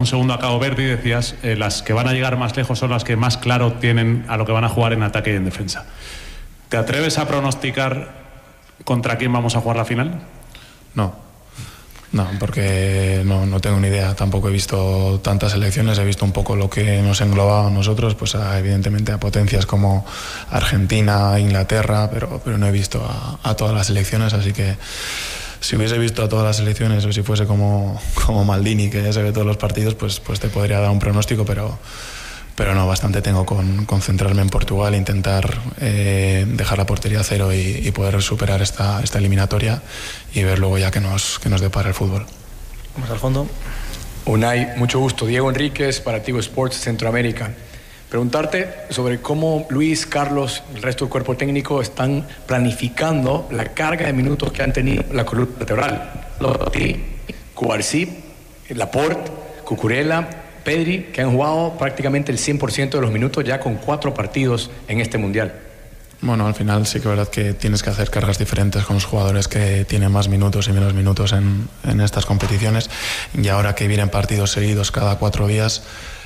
segundo a Cabo Verde y decías las que van a llegar más lejos son las que más claro tienen a lo que van a jugar en ataque y en defensa. ¿Te atreves a pronosticar contra quién vamos a jugar la final? No, porque no tengo ni idea. Tampoco he visto tantas selecciones, he visto un poco lo que nos englobaba a nosotros, pues evidentemente a potencias como Argentina, Inglaterra, pero no he visto a todas las selecciones, así que si hubiese visto a todas las selecciones o si fuese como Maldini, que ya se ve todos los partidos, pues te podría dar un pronóstico, pero no, bastante tengo con concentrarme en Portugal, intentar dejar la portería a cero y poder superar esta eliminatoria y ver luego ya que nos depara el fútbol. Vamos al fondo. Unai, mucho gusto. Diego Enríquez para Tigo Sports Centroamérica. Preguntarte sobre cómo Luis, Carlos y el resto del cuerpo técnico están planificando la carga de minutos que han tenido la columna vertebral. Lotti, Cubarsí, Laporte, Cucurella, Pedri, que han jugado prácticamente el 100% de los minutos ya con 4 partidos en este Mundial. Bueno, al final sí que es verdad que tienes que hacer cargas diferentes con los jugadores que tienen más minutos y menos minutos en estas competiciones, y ahora que vienen partidos seguidos cada 4 días,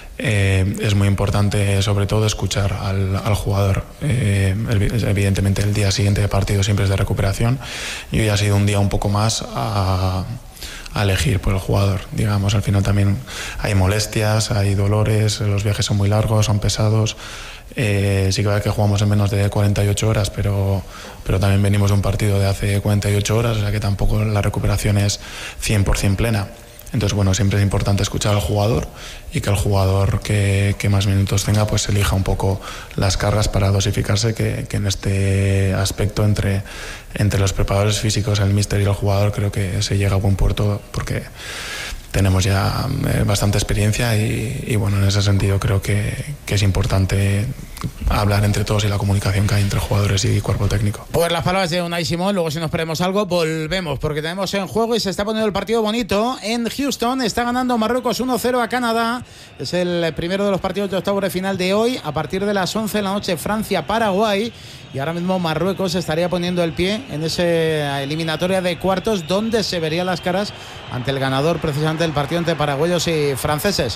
es muy importante sobre todo escuchar al jugador. Evidentemente el día siguiente de partido siempre es de recuperación y hoy ha sido un día un poco más a elegir por el jugador, digamos. Al final también hay molestias, hay dolores, los viajes son muy largos, son pesados. Sí que es que jugamos en menos de 48 horas, pero también venimos de un partido de hace 48 horas, o sea que tampoco la recuperación es 100% plena. Entonces, bueno, siempre es importante escuchar al jugador y que el jugador que más minutos tenga, pues elija un poco las cargas para dosificarse, que en este aspecto entre los preparadores físicos, el míster y el jugador, creo que se llega a buen puerto porque tenemos ya bastante experiencia y bueno, en ese sentido creo que es importante hablar entre todos y la comunicación que hay entre jugadores y cuerpo técnico. Pues las palabras de Unai Simón. Luego si nos perdemos algo volvemos porque tenemos en juego y se está poniendo el partido bonito en Houston. Está ganando Marruecos 1-0 a Canadá. Es el primero de los partidos de octavos de final de hoy. A partir de las 11 de la noche Francia-Paraguay, y ahora mismo Marruecos estaría poniendo el pie en esa eliminatoria de cuartos donde se verían las caras ante el ganador precisamente del partido entre paraguayos y franceses.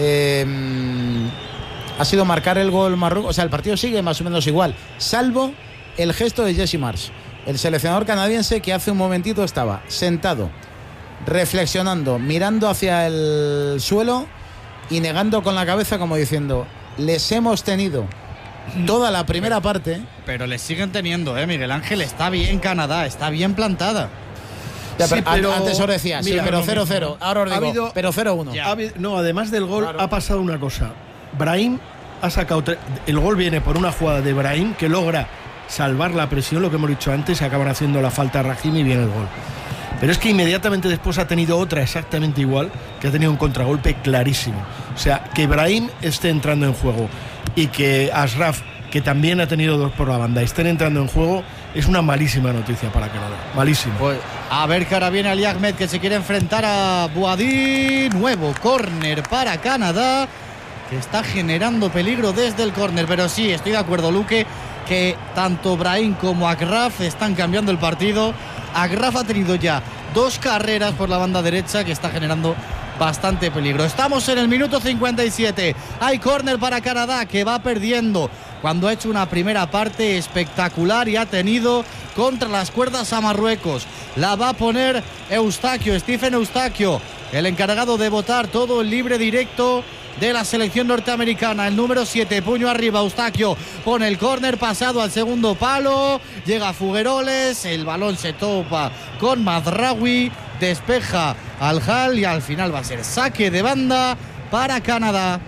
Ha sido marcar el gol Marruecos, o sea, el partido sigue más o menos igual, salvo el gesto de Jesse Marsch, el seleccionador canadiense, que hace un momentito estaba sentado, reflexionando, mirando hacia el suelo y negando con la cabeza como diciendo: les hemos tenido toda la primera parte. Pero les siguen teniendo, Miguel Ángel. Está bien Canadá, está bien plantada. Ya, pero antes os decía, mira, sí, pero 0-0. Ahora os digo, pero 0-1. No, además del gol, claro, ha pasado una cosa. Brahim ha sacado el gol, viene por una jugada de Brahim que logra salvar la presión, lo que hemos dicho antes, se acaban haciendo la falta a Rahimi y viene el gol. Pero es que inmediatamente después ha tenido otra exactamente igual, que ha tenido un contragolpe clarísimo. O sea, que Brahim esté entrando en juego y que Ashraf, que también ha tenido 2 por la banda, estén entrando en juego, es una malísima noticia para Canadá. Malísima. Pues a ver que ahora viene Ali Ahmed, que se quiere enfrentar a Bouhaddi. Nuevo córner para Canadá, que está generando peligro desde el córner. Pero sí, estoy de acuerdo, Luque, que tanto Brahim como Agraf están cambiando el partido. Agraf ha tenido ya 2 carreras por la banda derecha que está generando bastante peligro. Estamos en el minuto 57. Hay córner para Canadá, que va perdiendo cuando ha hecho una primera parte espectacular y ha tenido contra las cuerdas a Marruecos. La va a poner Stephen Eustaquio, el encargado de votar todo el libre directo de la selección norteamericana. El número 7, puño arriba, Eustaquio pone el córner, pasado al segundo palo, llega Fugueroles, el balón se topa con Mazraoui, despeja al Hall y al final va a ser saque de banda para Canadá.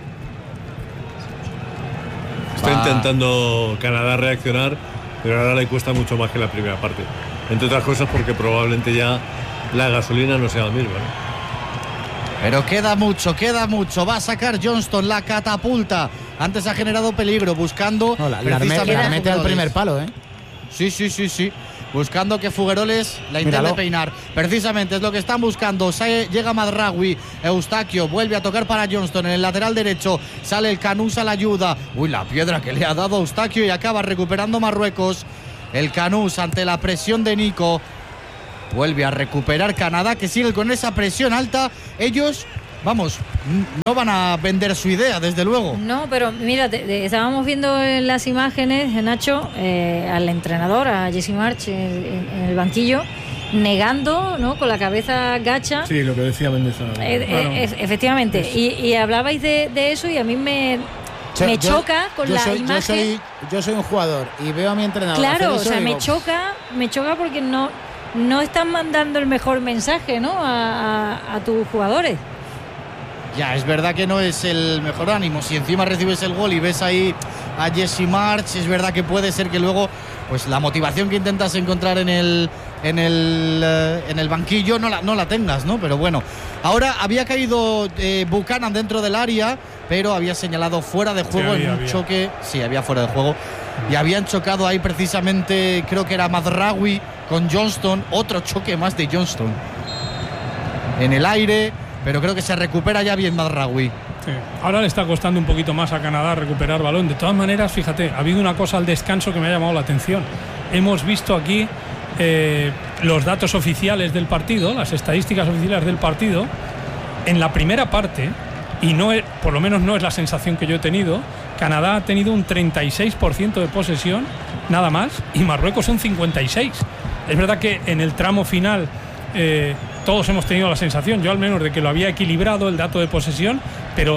Está intentando Canadá reaccionar, pero ahora le cuesta mucho más que la primera parte, entre otras cosas porque probablemente ya la gasolina no sea la misma, ¿no? Pero queda mucho, va a sacar Johnston, la catapulta. Antes ha generado peligro, buscando... No, la mete al primer palo, Sí. Buscando que Fugueroles la intente peinar. Precisamente es lo que están buscando. Llega Mazraoui, Eustaquio vuelve a tocar para Johnston en el lateral derecho. Sale el Canús a la ayuda. Uy, la piedra que le ha dado Eustaquio y acaba recuperando Marruecos. El Canús ante la presión de Nico. Vuelve a recuperar Canadá, que sigue con esa presión alta. Ellos vamos, no van a vender su idea, desde luego. No, pero mira, estábamos viendo en las imágenes, Nacho, al entrenador, a Jesse March, en el banquillo, negando, ¿no?, con la cabeza gacha. Sí, lo que decía Méndez. Efectivamente. Sí. Y hablabais de eso y a mí me choca con la imagen. Yo soy un jugador y veo a mi entrenador. Claro, o sea, me choca porque no están mandando el mejor mensaje, ¿no?, a tus jugadores. Ya, es verdad que no es el mejor ánimo. Si encima recibes el gol y ves ahí a Jesse March, es verdad que puede ser que luego, pues la motivación que intentas encontrar en el banquillo no la tengas, ¿no? Pero bueno, ahora había caído Buchanan dentro del área, pero había señalado fuera de juego en un choque. Sí, había fuera de juego. Y habían chocado ahí precisamente, creo que era Mazraoui con Johnston. Otro choque más de Johnston en el aire. Pero creo que se recupera ya bien Mazraoui. Sí. Ahora le está costando un poquito más a Canadá recuperar balón. De todas maneras, fíjate, ha habido una cosa al descanso que me ha llamado la atención. Hemos visto aquí los datos oficiales del partido, las estadísticas oficiales del partido. En la primera parte, y por lo menos no es la sensación que yo he tenido, Canadá ha tenido un 36% de posesión, nada más, y Marruecos un 56%. Es verdad que en el tramo final todos hemos tenido la sensación, yo al menos, de que lo había equilibrado el dato de posesión, pero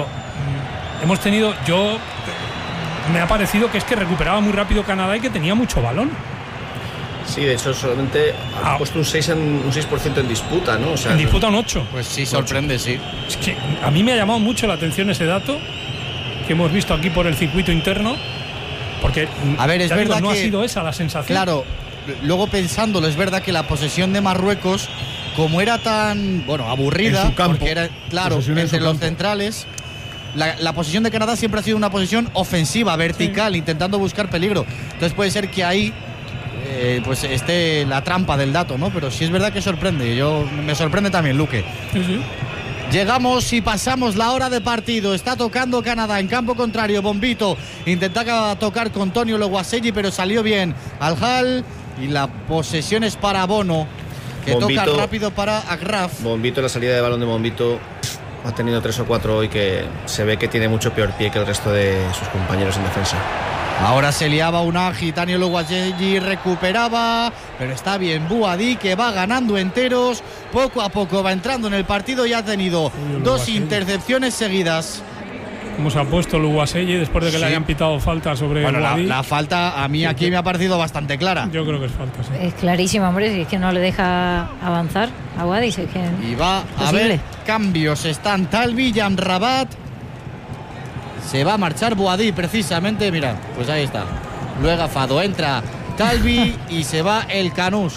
me ha parecido que es que recuperaba muy rápido Canadá y que tenía mucho balón. Sí, de hecho solamente ha puesto un 6% en disputa, ¿no? O sea, en disputa un 8. Pues sí, sorprende, sí. Es que a mí me ha llamado mucho la atención ese dato que hemos visto aquí por el circuito interno, porque a ver, es verdad no que ha sido esa la sensación. Claro, luego pensándolo, es verdad que la posesión de Marruecos, como era tan, aburrida, en su campo, porque era, claro, entre los centrales, la posesión de Canadá siempre ha sido una posesión ofensiva, vertical, sí, intentando buscar peligro. Entonces puede ser que ahí pues esté la trampa del dato, ¿no? Pero sí es verdad que sorprende. Me sorprende también, Luque. Sí. Llegamos y pasamos la hora de partido. Está tocando Canadá en campo contrario. Bombito intentaba tocar con Tonio Loguaselli, pero salió bien Al-Hal. Y la posesión es para Bono, que Bombito, toca rápido para Agraf. Bombito, la salida de balón de Bombito ha tenido 3 o 4 hoy, que se ve que tiene mucho peor pie que el resto de sus compañeros en defensa. Ahora se liaba Unagi, Tonio Loguaselli recuperaba, pero está bien Bouhaddi, que va ganando enteros, poco a poco va entrando en el partido y ha tenido 2 intercepciones seguidas. ¿Cómo se ha puesto Loguaselli después de que le hayan pitado falta sobre Bouhaddi? La falta a mí aquí me ha parecido bastante clara. Yo creo que es falta, sí. Es clarísima, hombre, si es que no le deja avanzar a Bouhaddi. Si es que y va a haber cambios, están Talbi y Amrabat. Se va a marchar Bouhaddi precisamente, mira, pues ahí está. Lo he agafado, entra Talbi y se va el Canús.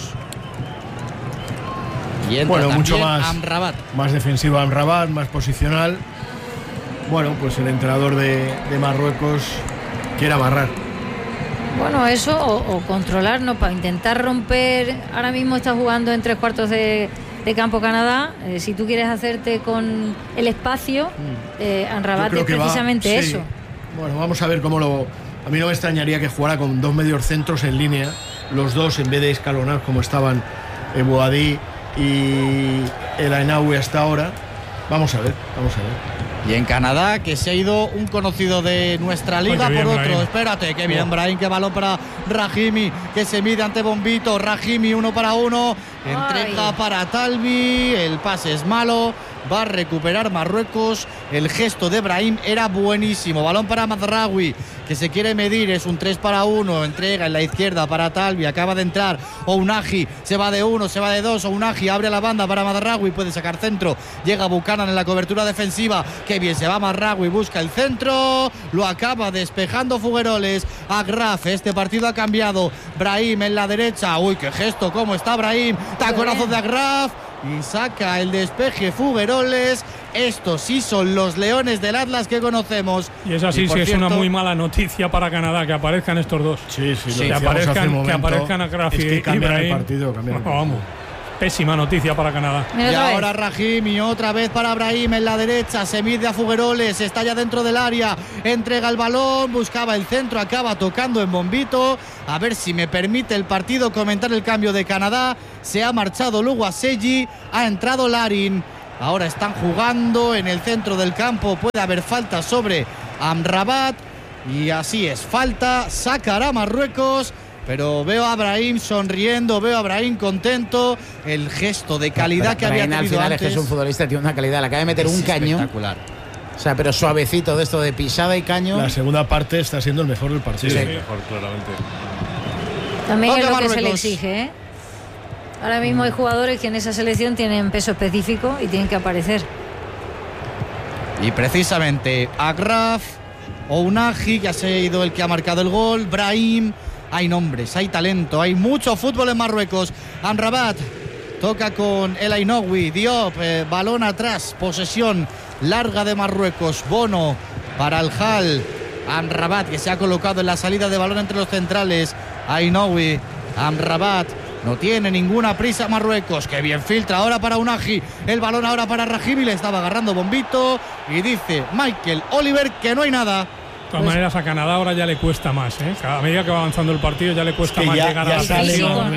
Y entra mucho más Amrabat. Más defensivo Amrabat, más posicional. Bueno, pues el entrenador de Marruecos quiere amarrar. Bueno, eso o controlar, ¿no? Para intentar romper. Ahora mismo está jugando en 3/4 de campo Canadá. Si tú quieres hacerte con el espacio, Amrabat es precisamente eso. Bueno, vamos a ver cómo lo. A mí no me extrañaría que jugara con 2 mediocentros en línea, los dos, en vez de escalonar como estaban Bouhaddi y El Ainaoui hasta ahora. Vamos a ver. Y en Canadá, que se ha ido un conocido de nuestra liga por otro. Brahim. Espérate, qué bien Brahim, qué balón para Rahimi, que se mide ante Bombito. Rahimi 1 para 1, entrega para Talbi, el pase es malo, va a recuperar Marruecos. El gesto de Brahim era buenísimo. Balón para Mazraoui, que se quiere medir, es un 3 para 1, entrega en la izquierda para Talbi, acaba de entrar Ounahi, se va de 1, se va de 2, Ounahi abre la banda para Mazraoui, puede sacar centro, llega Buchanan en la cobertura defensiva, qué bien se va Mazraoui, busca el centro, lo acaba despejando Fugueroles. Agraf, este partido ha cambiado. Brahim en la derecha, uy, qué gesto, cómo está Brahim, taconazo de Agraf y saca el despeje Fugueroles. Estos sí son los leones del Atlas que conocemos. Y es así, es una muy mala noticia para Canadá que aparezcan estos dos. Sí, que aparezcan Agraf y Brahim. El partido, vamos. Pésima noticia para Canadá. Y ahora Rahimi, otra vez para Brahim en la derecha, se mide a Fugueroles, está ya dentro del área, entrega el balón, buscaba el centro, acaba tocando en Bombito. A ver si me permite el partido comentar el cambio de Canadá. Se ha marchado Loguaselli, ha entrado Larin. Ahora están jugando en el centro del campo. Puede haber falta sobre Amrabat. Y así es, falta, sacará Marruecos. Pero veo a Brahim sonriendo, veo a Brahim contento. El gesto de calidad que había tenido al final antes. Es que es un futbolista, tiene una calidad. Le acaba de meter un caño. Espectacular. O sea, pero suavecito de esto de pisada y caño. La segunda parte está siendo el mejor del partido. Sí, mejor, claramente. También Toca es lo que Marruecos. se le exige, ¿eh? Ahora mismo hay jugadores que en esa selección tienen peso específico y tienen que aparecer. Y precisamente Agraf, Ounahi, que ha sido el que ha marcado el gol, Brahim. Hay nombres, hay talento, hay mucho fútbol en Marruecos. Amrabat toca con El Ainoui, Diop, balón atrás, posesión larga de Marruecos. Bono para el Hal. Amrabat, que se ha colocado en la salida de balón entre los centrales. Ainoui, Amrabat. No tiene ninguna prisa Marruecos. Que bien filtra ahora para Ounahi. El balón ahora para Rahimi. Le estaba agarrando Bombito. Y dice Michael Oliver que no hay nada. De todas maneras, a Canadá ahora ya le cuesta más, ¿eh? A medida que va avanzando el partido ya le cuesta más llegar a la selección.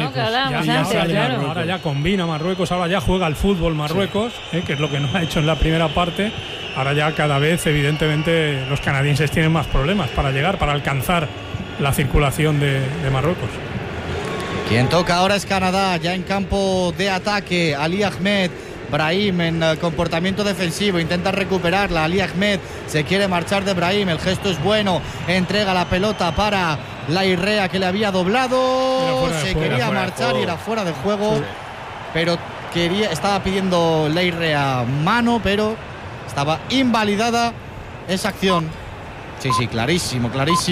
Ahora ya combina Marruecos, ahora ya juega al fútbol Marruecos, que es lo que no ha hecho en la primera parte. Ahora ya cada vez, evidentemente, los canadienses tienen más problemas para llegar, para alcanzar la circulación de Marruecos. Quien toca ahora es Canadá, ya en campo de ataque. Ali Ahmed, Brahim en comportamiento defensivo, intenta recuperarla. Ali Ahmed se quiere marchar de Brahim, el gesto es bueno. Entrega la pelota para Lairrea, que le había doblado. Se quería marchar y era fuera de juego. Pero estaba pidiendo Lairrea mano, pero estaba invalidada esa acción. Sí, clarísimo.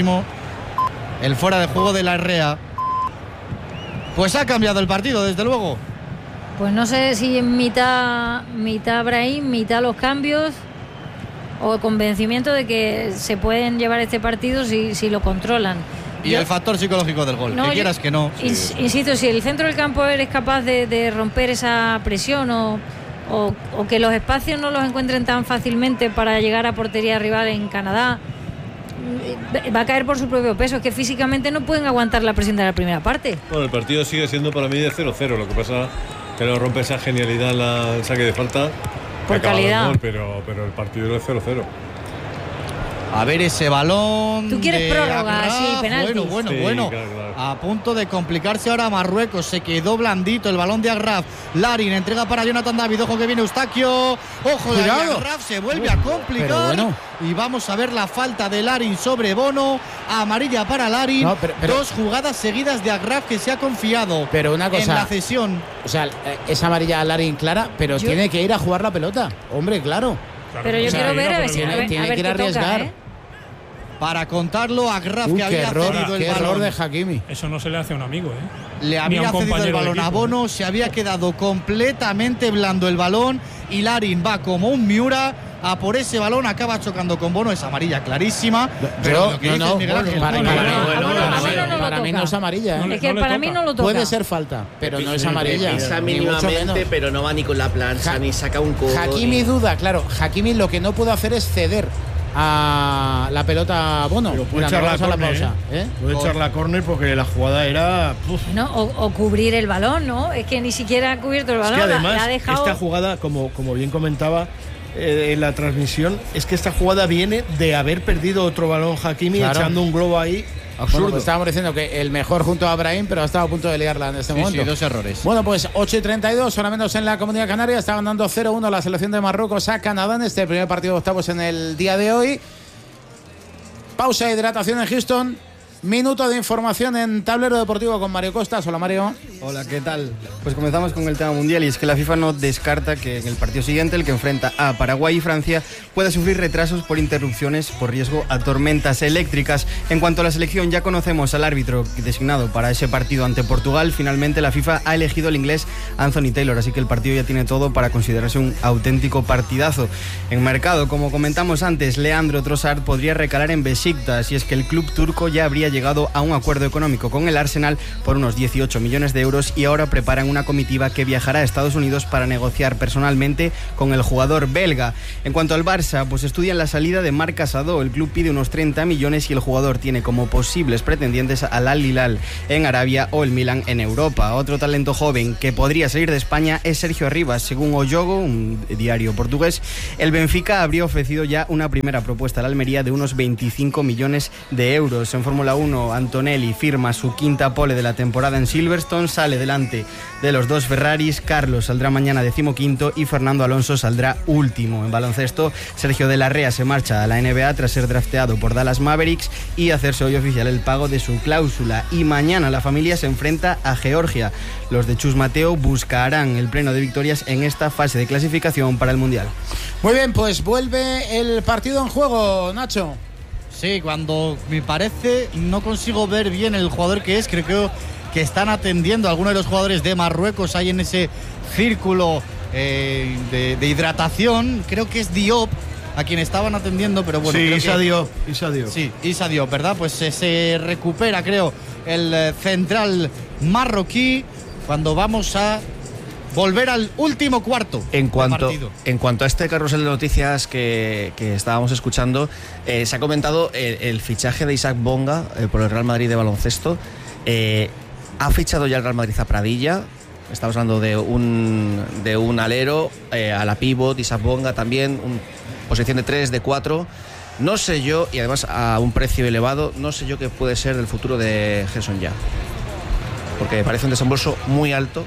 El fuera de juego de Lairrea. Pues ha cambiado el partido, desde luego. Pues no sé si en mitad Brahim, mitad los cambios, o convencimiento de que se pueden llevar este partido si lo controlan. Y el factor psicológico del gol, que quieras que no. Insisto, si el centro del campo eres capaz de romper esa presión o que los espacios no los encuentren tan fácilmente para llegar a portería rival en Canadá, va a caer por su propio peso. Es que físicamente no pueden aguantar la presión de la primera parte. Bueno, el partido sigue siendo para mí de 0-0. Lo que pasa que lo rompe esa genialidad el saque de falta. Por calidad. Gol, pero el partido es 0-0. A ver ese balón. Tú quieres prórroga, sí, penaltis. Bueno. Claro. A punto de complicarse ahora Marruecos. Se quedó blandito el balón de Agraf. Larin entrega para Jonathan David. Ojo que viene Eustaquio. Ojo de Agraf. Se vuelve a complicar. Y vamos a ver la falta de Larin sobre Bono. Amarilla para Larin. No, pero, dos jugadas seguidas de Agraf que se ha confiado. Pero una cosa, en la cesión. O sea, es amarilla a Larin clara, pero tiene que ir a jugar la pelota. Hombre, claro. Pero yo quiero ver a ver si tiene que ir a arriesgar. Toca, para contarlo a Agraf, que había cedido el balón. Qué error de Hakimi. Eso no se le hace a un amigo, Le había cedido el balón a Bono, se había quedado completamente blando el balón y Larin va como un Miura a por ese balón, acaba chocando con Bono, es amarilla clarísima. Pero para mí no es amarilla. Es que para mí no lo toca. Puede ser falta, pero no es amarilla. Pisa mínimamente, pero no va ni con la plancha, ni saca un codo. Hakimi duda, claro. Hakimi lo que no puede hacer es ceder a la pelota a Bono. Pero puede echar la córner, puede echar la córner porque la jugada era o cubrir el balón, ¿no? Es que ni siquiera ha cubierto el balón. Es que además la ha dejado... esta jugada, como bien comentaba en la transmisión, es que esta jugada viene de haber perdido otro balón Hakimi, echando un globo ahí. Absurdo. Bueno, pues estábamos diciendo que el mejor junto a Brahim, pero ha estado a punto de liarla en este momento. Sí, dos errores. Bueno, pues 8:32, hora menos en la Comunidad Canaria. Está ganando 0-1 la selección de Marruecos a Canadá en este primer partido de octavos en el día de hoy. Pausa de hidratación en Houston. Minuto de información en Tablero Deportivo con Mario Costas. Hola, Mario. Hola, ¿qué tal? Pues comenzamos con el tema mundial y es que la FIFA no descarta que en el partido siguiente, el que enfrenta a Paraguay y Francia, pueda sufrir retrasos por interrupciones por riesgo a tormentas eléctricas. En cuanto a la selección, ya conocemos al árbitro designado para ese partido ante Portugal. Finalmente la FIFA ha elegido el inglés Anthony Taylor, así que el partido ya tiene todo para considerarse un auténtico partidazo. En mercado, como comentamos antes, Leandro Trossard podría recalar en Besiktas y es que el club turco ya habría llegado a un acuerdo económico con el Arsenal por unos 18 millones de euros euros y ahora preparan una comitiva que viajará a Estados Unidos para negociar personalmente con el jugador belga. En cuanto al Barça, pues estudian la salida de Marc Casado. El club pide unos 30 millones y el jugador tiene como posibles pretendientes al Al Hilal en Arabia o el Milan en Europa. Otro talento joven que podría salir de España es Sergio Arribas. Según O Jogo, un diario portugués, el Benfica habría ofrecido ya una primera propuesta a la Almería de unos 25 millones de euros. En Fórmula 1, Antonelli firma su quinta pole de la temporada en Silverstone, sale delante de los dos Ferraris. Carlos saldrá mañana 15º y Fernando Alonso saldrá último. En baloncesto, Sergio de la Rea se marcha a la NBA tras ser drafteado por Dallas Mavericks y hacerse hoy oficial el pago de su cláusula. Y mañana la familia se enfrenta a Georgia. Los de Chus Mateo buscarán el pleno de victorias en esta fase de clasificación para el Mundial. Muy bien, pues vuelve el partido en juego, Nacho. Sí, cuando me parece no consigo ver bien el jugador que es, creo que están atendiendo a algunos de los jugadores de Marruecos ahí en ese círculo de hidratación. Creo que es Diop a quien estaban atendiendo, pero bueno. Sí, creo Issa Diop. Sí, Issa Diop, ¿verdad? Pues se recupera, creo, el central marroquí cuando vamos a volver al último cuarto. En cuanto a este carrusel de noticias que estábamos escuchando, se ha comentado el fichaje de Isaac Bonga por el Real Madrid de baloncesto. Ha fichado ya el Real Madrid a Pradilla. Estamos hablando de un alero, a la pívot, Isaac Bonga también, posición de 3, de 4. No sé yo, y además a un precio elevado, no sé yo qué puede ser el futuro de Gerson ya. Porque me parece un desembolso muy alto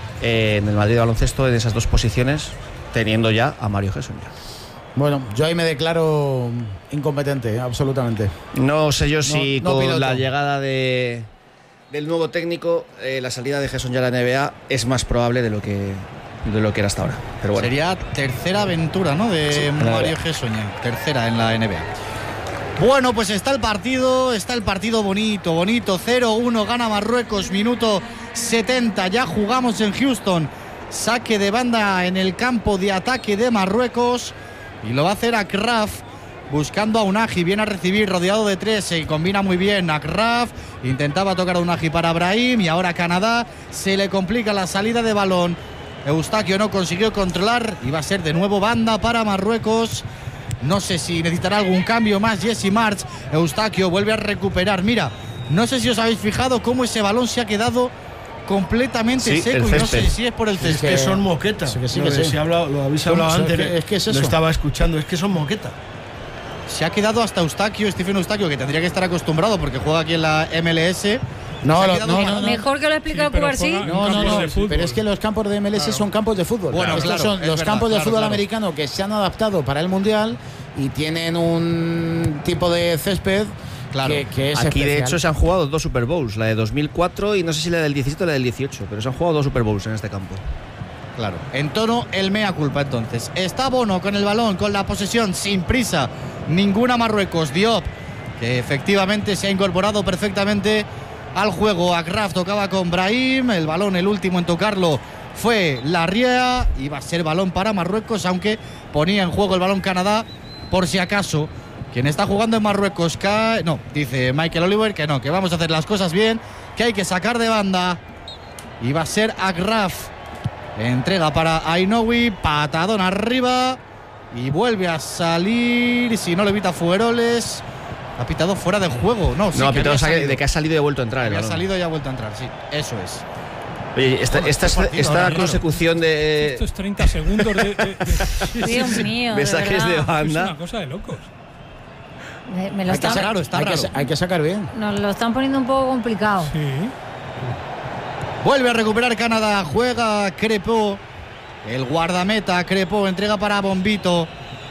en el Madrid de baloncesto en esas dos posiciones, teniendo ya a Mario Gerson ya. Bueno, yo ahí me declaro incompetente, absolutamente. No sé yo si no con piloto. la llegada del nuevo técnico, la salida de Gerson ya a la NBA es más probable de lo que era hasta ahora. Pero bueno. Sería tercera aventura, ¿no? De Sí, Mario Gerson, tercera en la NBA. Bueno, pues está el partido bonito, 0-1, gana Marruecos, minuto 70, ya jugamos en Houston, saque de banda en el campo de ataque de Marruecos y lo va a hacer Akraf, buscando a Unagi, viene a recibir, rodeado de 3, se combina muy bien Akraf, intentaba tocar a Unagi para Brahim y ahora Canadá, se le complica la salida de balón, Eustaquio no consiguió controlar y va a ser de nuevo banda para Marruecos. No sé si necesitará algún cambio más Jesse March. Eustaquio vuelve a recuperar. Mira, no sé si os habéis fijado cómo ese balón se ha quedado completamente seco y no sé si es por el césped. Es que son moquetas. Sí. Lo habéis hablado antes. Es que es eso. Lo estaba escuchando. Es que son moquetas. Se ha quedado hasta Stephen Eustaquio, que tendría que estar acostumbrado porque juega aquí en la MLS. No. Mejor que lo explique el Cubarsí. No, pero es que los campos de MLS son campos de fútbol. Bueno, estos son los campos de fútbol americano que se han adaptado para el Mundial y tienen un tipo de césped que es aquí especial. de hecho se han jugado 2 Super Bowls, la de 2004 y no sé si la del 17 o la del 18, pero se han jugado 2 Super Bowls en este campo. Claro, en tono el mea culpa entonces. Está Bono con el balón, con la posesión, sin prisa, ninguna Marruecos. Diop, que efectivamente se ha incorporado perfectamente al juego. Akraf tocaba con Brahim, el balón, el último en tocarlo fue Larriea, iba a ser balón para Marruecos, aunque ponía en juego el balón Canadá por si acaso. Quien está jugando en Marruecos cae, no, dice Michael Oliver que no, que vamos a hacer las cosas bien, que hay que sacar de banda. Iba a ser Akraf, entrega para Ainoui, patadón arriba y vuelve a salir, si no lo evita Fueroles. Ha pitado fuera de juego, no, sí, no, ha pitado de que ha salido y ha vuelto a entrar. Ha salido y ha vuelto a entrar, sí, eso es. Oye, esta consecución de... Estos 30 segundos de Dios mío, de saques de banda. Es una cosa de locos. Me lo están, hay que sacar bien. Nos lo están poniendo un poco complicado. Sí. Vuelve a recuperar Canadá, juega Crepeau, el guardameta Crepeau, entrega para Bombito.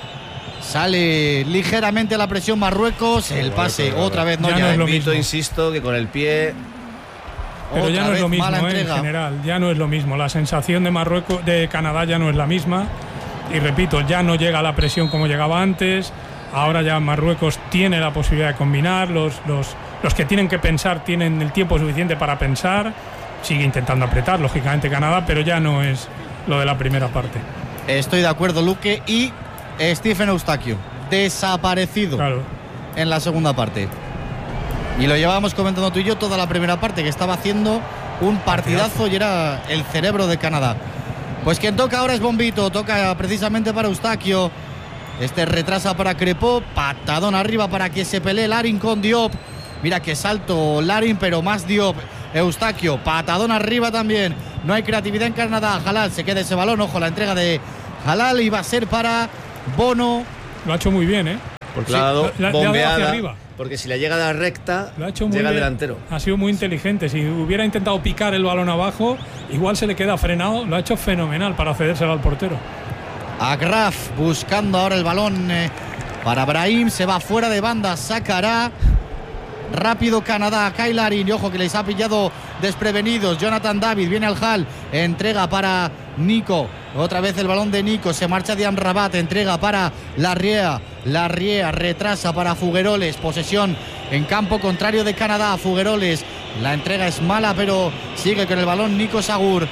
Sale ligeramente a la presión Marruecos, el pase otra vez no, ya no es lo mismo. Insisto que con el pie. Pero ya no es lo mismo, en entrega. general, ya no es lo mismo. La sensación de Marruecos, de Canadá ya no es la misma. Y repito, ya no llega la presión como llegaba antes. Ahora ya Marruecos tiene la posibilidad de combinar. Los que tienen que pensar tienen el tiempo suficiente para pensar. Sigue intentando apretar, lógicamente, Canadá, pero ya no es lo de la primera parte. Estoy de acuerdo, Luque. Y Stephen Eustaquio, desaparecido en la segunda parte. Y lo llevábamos comentando tú y yo toda la primera parte, que estaba haciendo un partidazo y era el cerebro de Canadá. Pues quien toca ahora es Bombito, toca precisamente para Eustaquio. Este retrasa para Crepó, patadón arriba para que se pelee Larin con Diop. Mira que salto Larin, pero más Diop. Eustaquio, patadón arriba también. No hay creatividad en Canadá. Halal se queda ese balón, ojo, la entrega de Halal iba a ser para Bono. Lo ha hecho muy bien, ¿eh? Porque le ha dado bombeada, hacia arriba. porque si le llega a la recta, lo ha hecho muy llega bien. delantero. Ha sido muy inteligente. Si hubiera intentado picar el balón abajo, igual se le queda frenado. Lo ha hecho fenomenal para cedérselo al portero. Agraf buscando ahora el balón para Brahim. Se va fuera de banda, sacará. Rápido Canadá, Kyle Larin, y ojo que les ha pillado desprevenidos. Jonathan David viene al Hall, entrega para Nico, otra vez el balón de Nico, se marcha de Amrabat, entrega para Larriea, retrasa para Fugueroles, posesión en campo contrario de Canadá. Fugueroles, la entrega es mala, pero sigue con el balón Nico Sigur,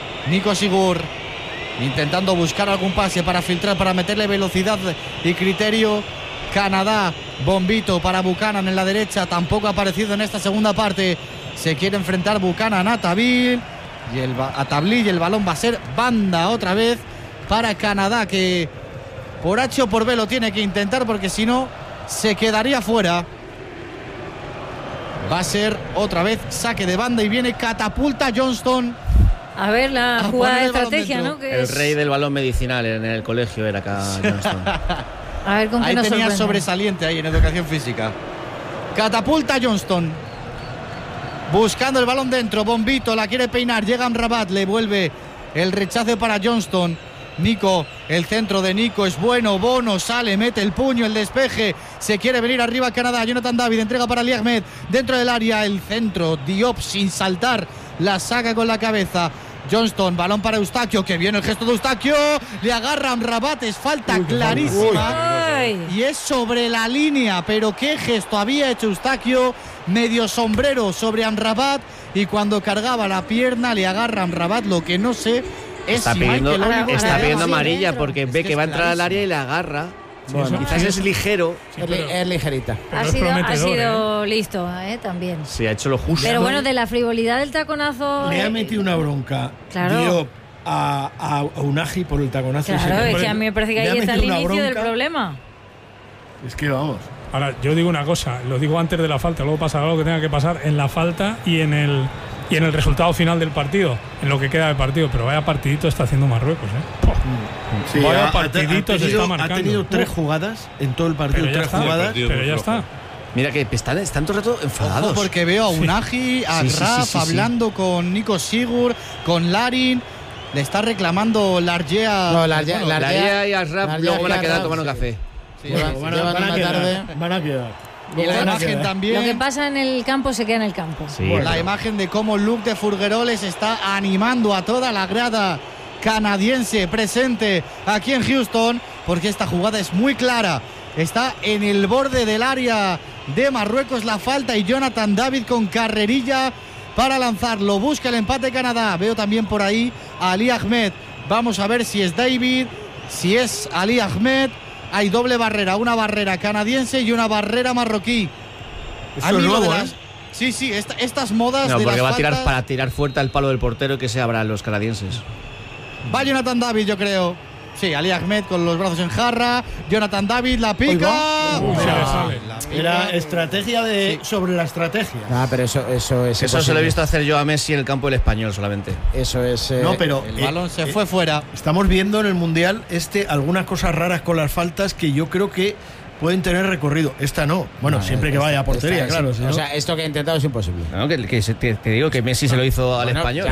intentando buscar algún pase para filtrar, para meterle velocidad y criterio. Canadá, Bombito para Buchanan en la derecha, tampoco ha aparecido en esta segunda parte. Se quiere enfrentar Buchanan a Tabli y el balón va a ser banda otra vez para Canadá, que por H o por B lo tiene que intentar, porque si no se quedaría fuera. Va a ser otra vez saque de banda y viene catapulta Johnston. A ver, la jugada de estrategia, ¿no? Que el rey del balón medicinal en el colegio era acá Johnston. A ver con qué nos tenía sorprende. Sobresaliente ahí en educación física. Catapulta Johnston. Buscando el balón dentro. Bombito la quiere peinar. Llega Amrabat. Le vuelve el rechace para Johnston. Nico, el centro de Nico es bueno. Bono sale, mete el puño, el despeje. Se quiere venir arriba Canadá. Jonathan David entrega para Ali Ahmed. Dentro del área el centro. Diop sin saltar. La saca con la cabeza. Johnston, balón para Eustaquio, que viene el gesto de Eustaquio, le agarra Amrabat, es falta clarísima y es sobre la línea, pero qué gesto había hecho Eustaquio, medio sombrero sobre Amrabat, y cuando cargaba la pierna le agarra Amrabat, lo que no sé es está si pidiendo amarilla porque ve que va a entrar al área y la agarra. Bueno, quizás es ligero. Es ligerita. Ha sido listo, también. Sí, ha hecho lo justo. Pero bueno, de la frivolidad del taconazo. Le ha metido una bronca. Claro. Diop a Unagi por el taconazo. Claro, es que a mí me parece que ahí está el inicio bronca. del problema. Es que vamos. Ahora, yo digo una cosa, lo digo antes de la falta, luego pasará lo que tenga que pasar en la falta y en el resultado final del partido, en lo que queda del partido, pero vaya partidito está haciendo Marruecos, Sí, vaya partidito se está marcando. Ha tenido 3 jugadas en todo el partido, 3 jugadas. Pero ya está. Mira que están todo el rato enfadados. Ojo, porque veo a Unagi, a Graf hablando con Nico Sigur, con Larin. Le está reclamando Largea. No, Largea y Asraf luego van a quedar tomando café. Sí, van a quedar. Y la imagen también. Lo que pasa en el campo se queda en el campo. Sí, la imagen de cómo Luke de Fugueroles está animando a toda la grada canadiense presente aquí en Houston, porque esta jugada es muy clara. Está en el borde del área de Marruecos la falta y Jonathan David con carrerilla para lanzarlo. Busca el empate Canadá. Veo también por ahí a Ali Ahmed. Vamos a ver si es David, si es Ali Ahmed. Hay doble barrera, una barrera canadiense y una barrera marroquí. Eso es nuevo, Sí, estas modas no, de porque las va a tirar faltas. para tirar fuerte al palo del portero que se abran los canadienses. Va Jonathan David, yo creo. Sí, Ali Ahmed con los brazos en jarra. Jonathan David la pica. Era estrategia sobre la estrategia. Pero eso es. Eso se lo he visto hacer yo a Messi en el campo del Español solamente. Eso es. No, pero el balón se fue fuera. Estamos viendo en el Mundial algunas cosas raras con las faltas que yo creo que pueden tener recorrido. Esta no. Bueno, siempre que vaya a portería, claro. O sea, esto que he intentado es imposible. No, te digo que Messi se lo hizo al Español.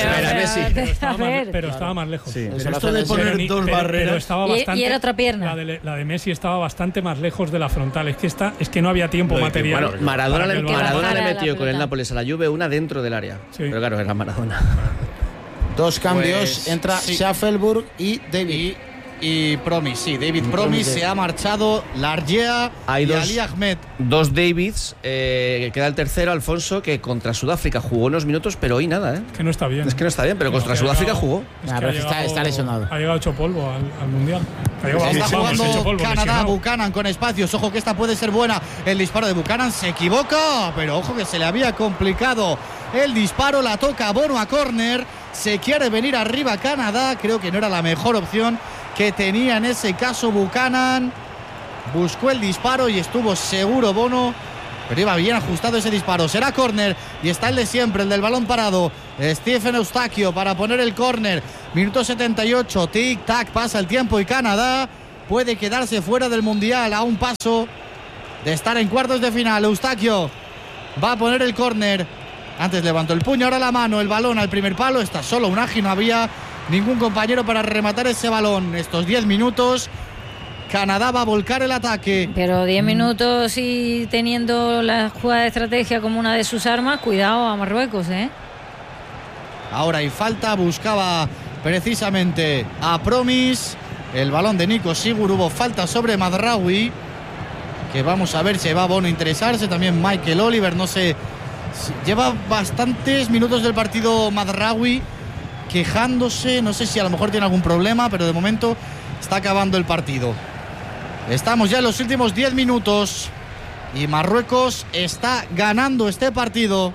Pero estaba más lejos. Sí. Pero esto de poner dos barreras. Y era otra pierna. La de Messi estaba bastante más lejos de la frontal. Es que no había tiempo material. Bueno, Maradona le metió con el Nápoles a la Juve una dentro del área. Sí. Pero claro, era Maradona. 2 cambios, entra Schaffelburg y David. y Promis. Sí, David Promis se ha marchado, Largea y Ali Ahmed. 2 Davids, queda el tercero, Alfonso, que contra Sudáfrica jugó unos minutos, pero hoy nada, ¿eh? Que no está bien. Es que no está bien, pero contra Sudáfrica jugó. Está lesionado. Ha llegado hecho polvo al Mundial. Está jugando Canadá, Buchanan con espacios. Ojo que esta puede ser buena. El disparo de Buchanan se equivoca, pero ojo que se le había complicado el disparo. La toca Bono a córner. Se quiere venir arriba Canadá. Creo que no era la mejor opción que tenía en ese caso Buchanan. Buscó el disparo y estuvo seguro Bono, pero iba bien ajustado ese disparo. Será córner y está el de siempre, el del balón parado. Stephen Eustaquio para poner el córner. Minuto 78, tic-tac, pasa el tiempo y Canadá puede quedarse fuera del Mundial a un paso de estar en cuartos de final. Eustaquio va a poner el córner. Antes levantó el puño, ahora la mano, el balón al primer palo. Está solo Unagi, no había ningún compañero para rematar ese balón. Estos 10 minutos, Canadá va a volcar el ataque. Pero 10 minutos y teniendo la jugada de estrategia como una de sus armas, cuidado a Marruecos, ¿eh? Ahora hay falta, buscaba precisamente a Promis. El balón de Nico Sigur, hubo falta sobre Mazraoui, que vamos a ver si va a Bono a interesarse. También Michael Oliver, no sé. Lleva bastantes minutos del partido Mazraoui quejándose, no sé si a lo mejor tiene algún problema, pero de momento está acabando el partido. Estamos ya en los últimos 10 minutos y Marruecos está ganando este partido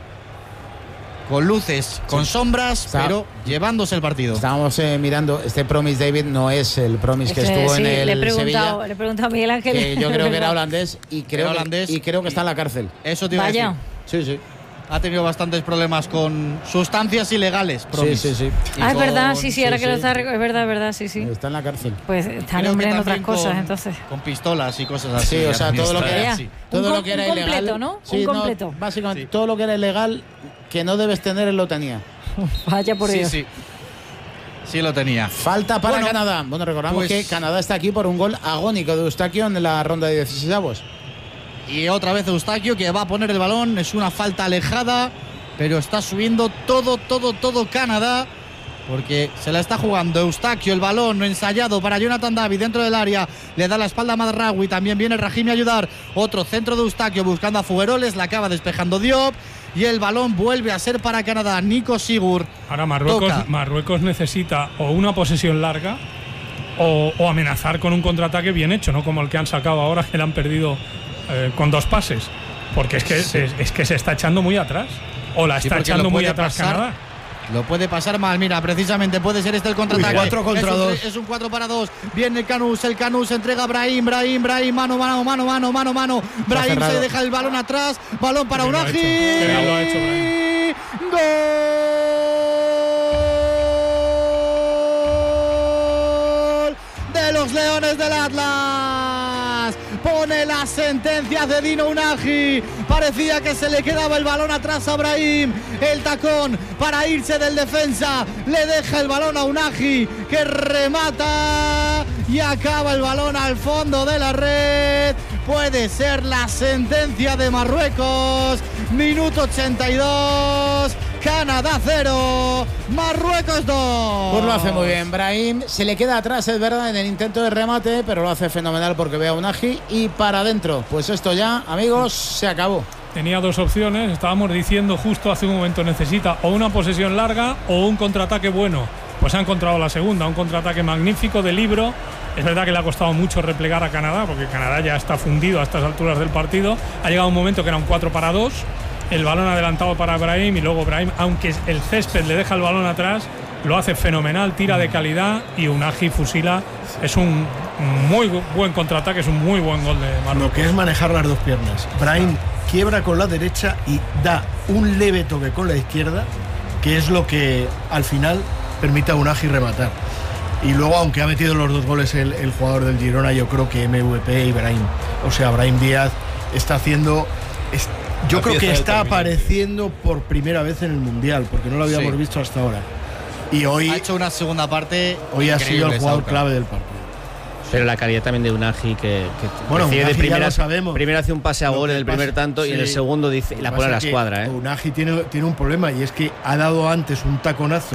con luces, con sombras, pero llevándose el partido. Estábamos mirando, este Promis David no es el Promis que estuvo en el Sevilla. Le he preguntado a Miguel Ángel. Que yo creo que era holandés y creo que está en la cárcel. Eso te iba a decir. Sí. Ha tenido bastantes problemas con sustancias ilegales, Promis. Sí. Es verdad, sí, ahora que lo está... Es verdad, sí. Está en la cárcel. Pues está en otras cosas, entonces. Con pistolas y cosas así. Sí, o sea, todo lo que era, un ilegal. Completo, ¿no? Sí, un completo. Básicamente, todo lo que era ilegal que no debes tener, él lo tenía. Vaya por Dios. Sí lo tenía. Falta para Canadá. Bueno, recordamos que Canadá está aquí por un gol agónico de Eustaquio en la ronda de 16avos. Y otra vez Eustaquio que va a poner el balón. Es una falta alejada, pero está subiendo todo Canadá, porque se la está jugando Eustaquio. El balón ensayado para Jonathan David dentro del área. Le da la espalda a Mazraoui. También viene Rahimi a ayudar. Otro centro de Eustaquio buscando a Fugueroles. La acaba despejando Diop. Y el balón vuelve a ser para Canadá. Nico Sigur. Ahora Marruecos necesita o una posesión larga o amenazar con un contraataque bien hecho, no como el que han sacado ahora, que le han perdido con 2 pases. Porque es que se está echando muy atrás. O la está echando muy atrás Canadá. Lo puede pasar mal, mira, precisamente puede ser este el contraataque. 4 contra 2. Es un 4 para 2. Viene el Canús entrega a Brahim, mano. Brahim se deja el balón atrás, balón para Unagi. Lo ha hecho ¡Gol de los Leones del Atlas! Pone la sentencia de Dino Unagi. Parecía que se le quedaba el balón atrás a Brahim. El tacón para irse del defensa. Le deja el balón a Unagi, que remata y acaba el balón al fondo de la red. Puede ser la sentencia de Marruecos. Minuto 82. Canadá 0, Marruecos 2. Pues lo hace muy bien Brahim. Se le queda atrás, es verdad, en el intento de remate, pero lo hace fenomenal porque ve a Unagi y para adentro. Pues esto ya, amigos, se acabó. Tenía 2 opciones, estábamos diciendo justo hace un momento, necesita o una posesión larga o un contraataque bueno. Pues ha encontrado la segunda, un contraataque magnífico de Libro. Es verdad que le ha costado mucho replegar a Canadá, porque Canadá ya está fundido a estas alturas del partido. Ha llegado un momento que era un 4 para 2. El balón adelantado para Brahim y luego Brahim, aunque el césped le deja el balón atrás, lo hace fenomenal, tira de calidad y Unagi fusila. Es un muy buen contraataque, es un muy buen gol de Marruecos. Lo que es manejar las 2 piernas. Brahim quiebra con la derecha y da un leve toque con la izquierda, que es lo que al final permite a Unagi rematar. Y luego, aunque ha metido los 2 goles el jugador del Girona, yo creo que MVP y Brahim, o sea, Brahim Díaz está haciendo... Yo creo que está apareciendo por primera vez en el Mundial, porque no lo habíamos visto hasta ahora. Y hoy ha hecho una segunda parte. Hoy ha sido el jugador clave del partido. Pero la calidad también de Unagi, que bueno, Unagi de primera, ya lo sabemos. Primero hace un pase a gol en el primer tanto y en el segundo dice la pone a la escuadra. Unagi tiene un problema, y es que ha dado antes un taconazo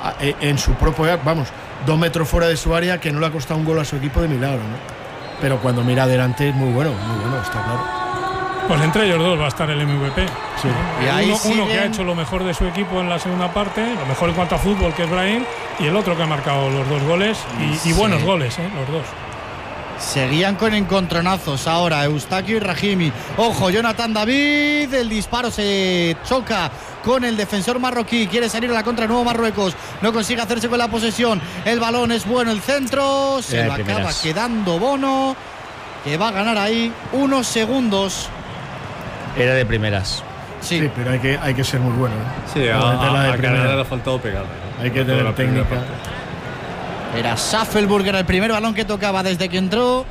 en su propio, 2 metros fuera de su área, que no le ha costado un gol a su equipo de milagro, ¿no? Pero cuando mira adelante es muy bueno, está claro. Pues entre ellos dos va a estar el MVP. Sí. Y ahí uno que ha hecho lo mejor de su equipo en la segunda parte, lo mejor en cuanto a fútbol, que es Brahim, y el otro que ha marcado los 2 goles, y buenos goles, los dos. Seguían con encontronazos ahora Eustaquio y Rahimi. Ojo, Jonathan David, el disparo se choca con el defensor marroquí, quiere salir a la contra de nuevo Marruecos, no consigue hacerse con la posesión, el balón es bueno, el centro, se lo acaba quedando Bono, que va a ganar ahí unos segundos. Era de primeras. Sí, pero hay que ser muy bueno, ¿eh? Sí, a Canadá le ha faltado pegar. Hay que tener técnica. Era Schaffelburger el primer balón que tocaba desde que entró,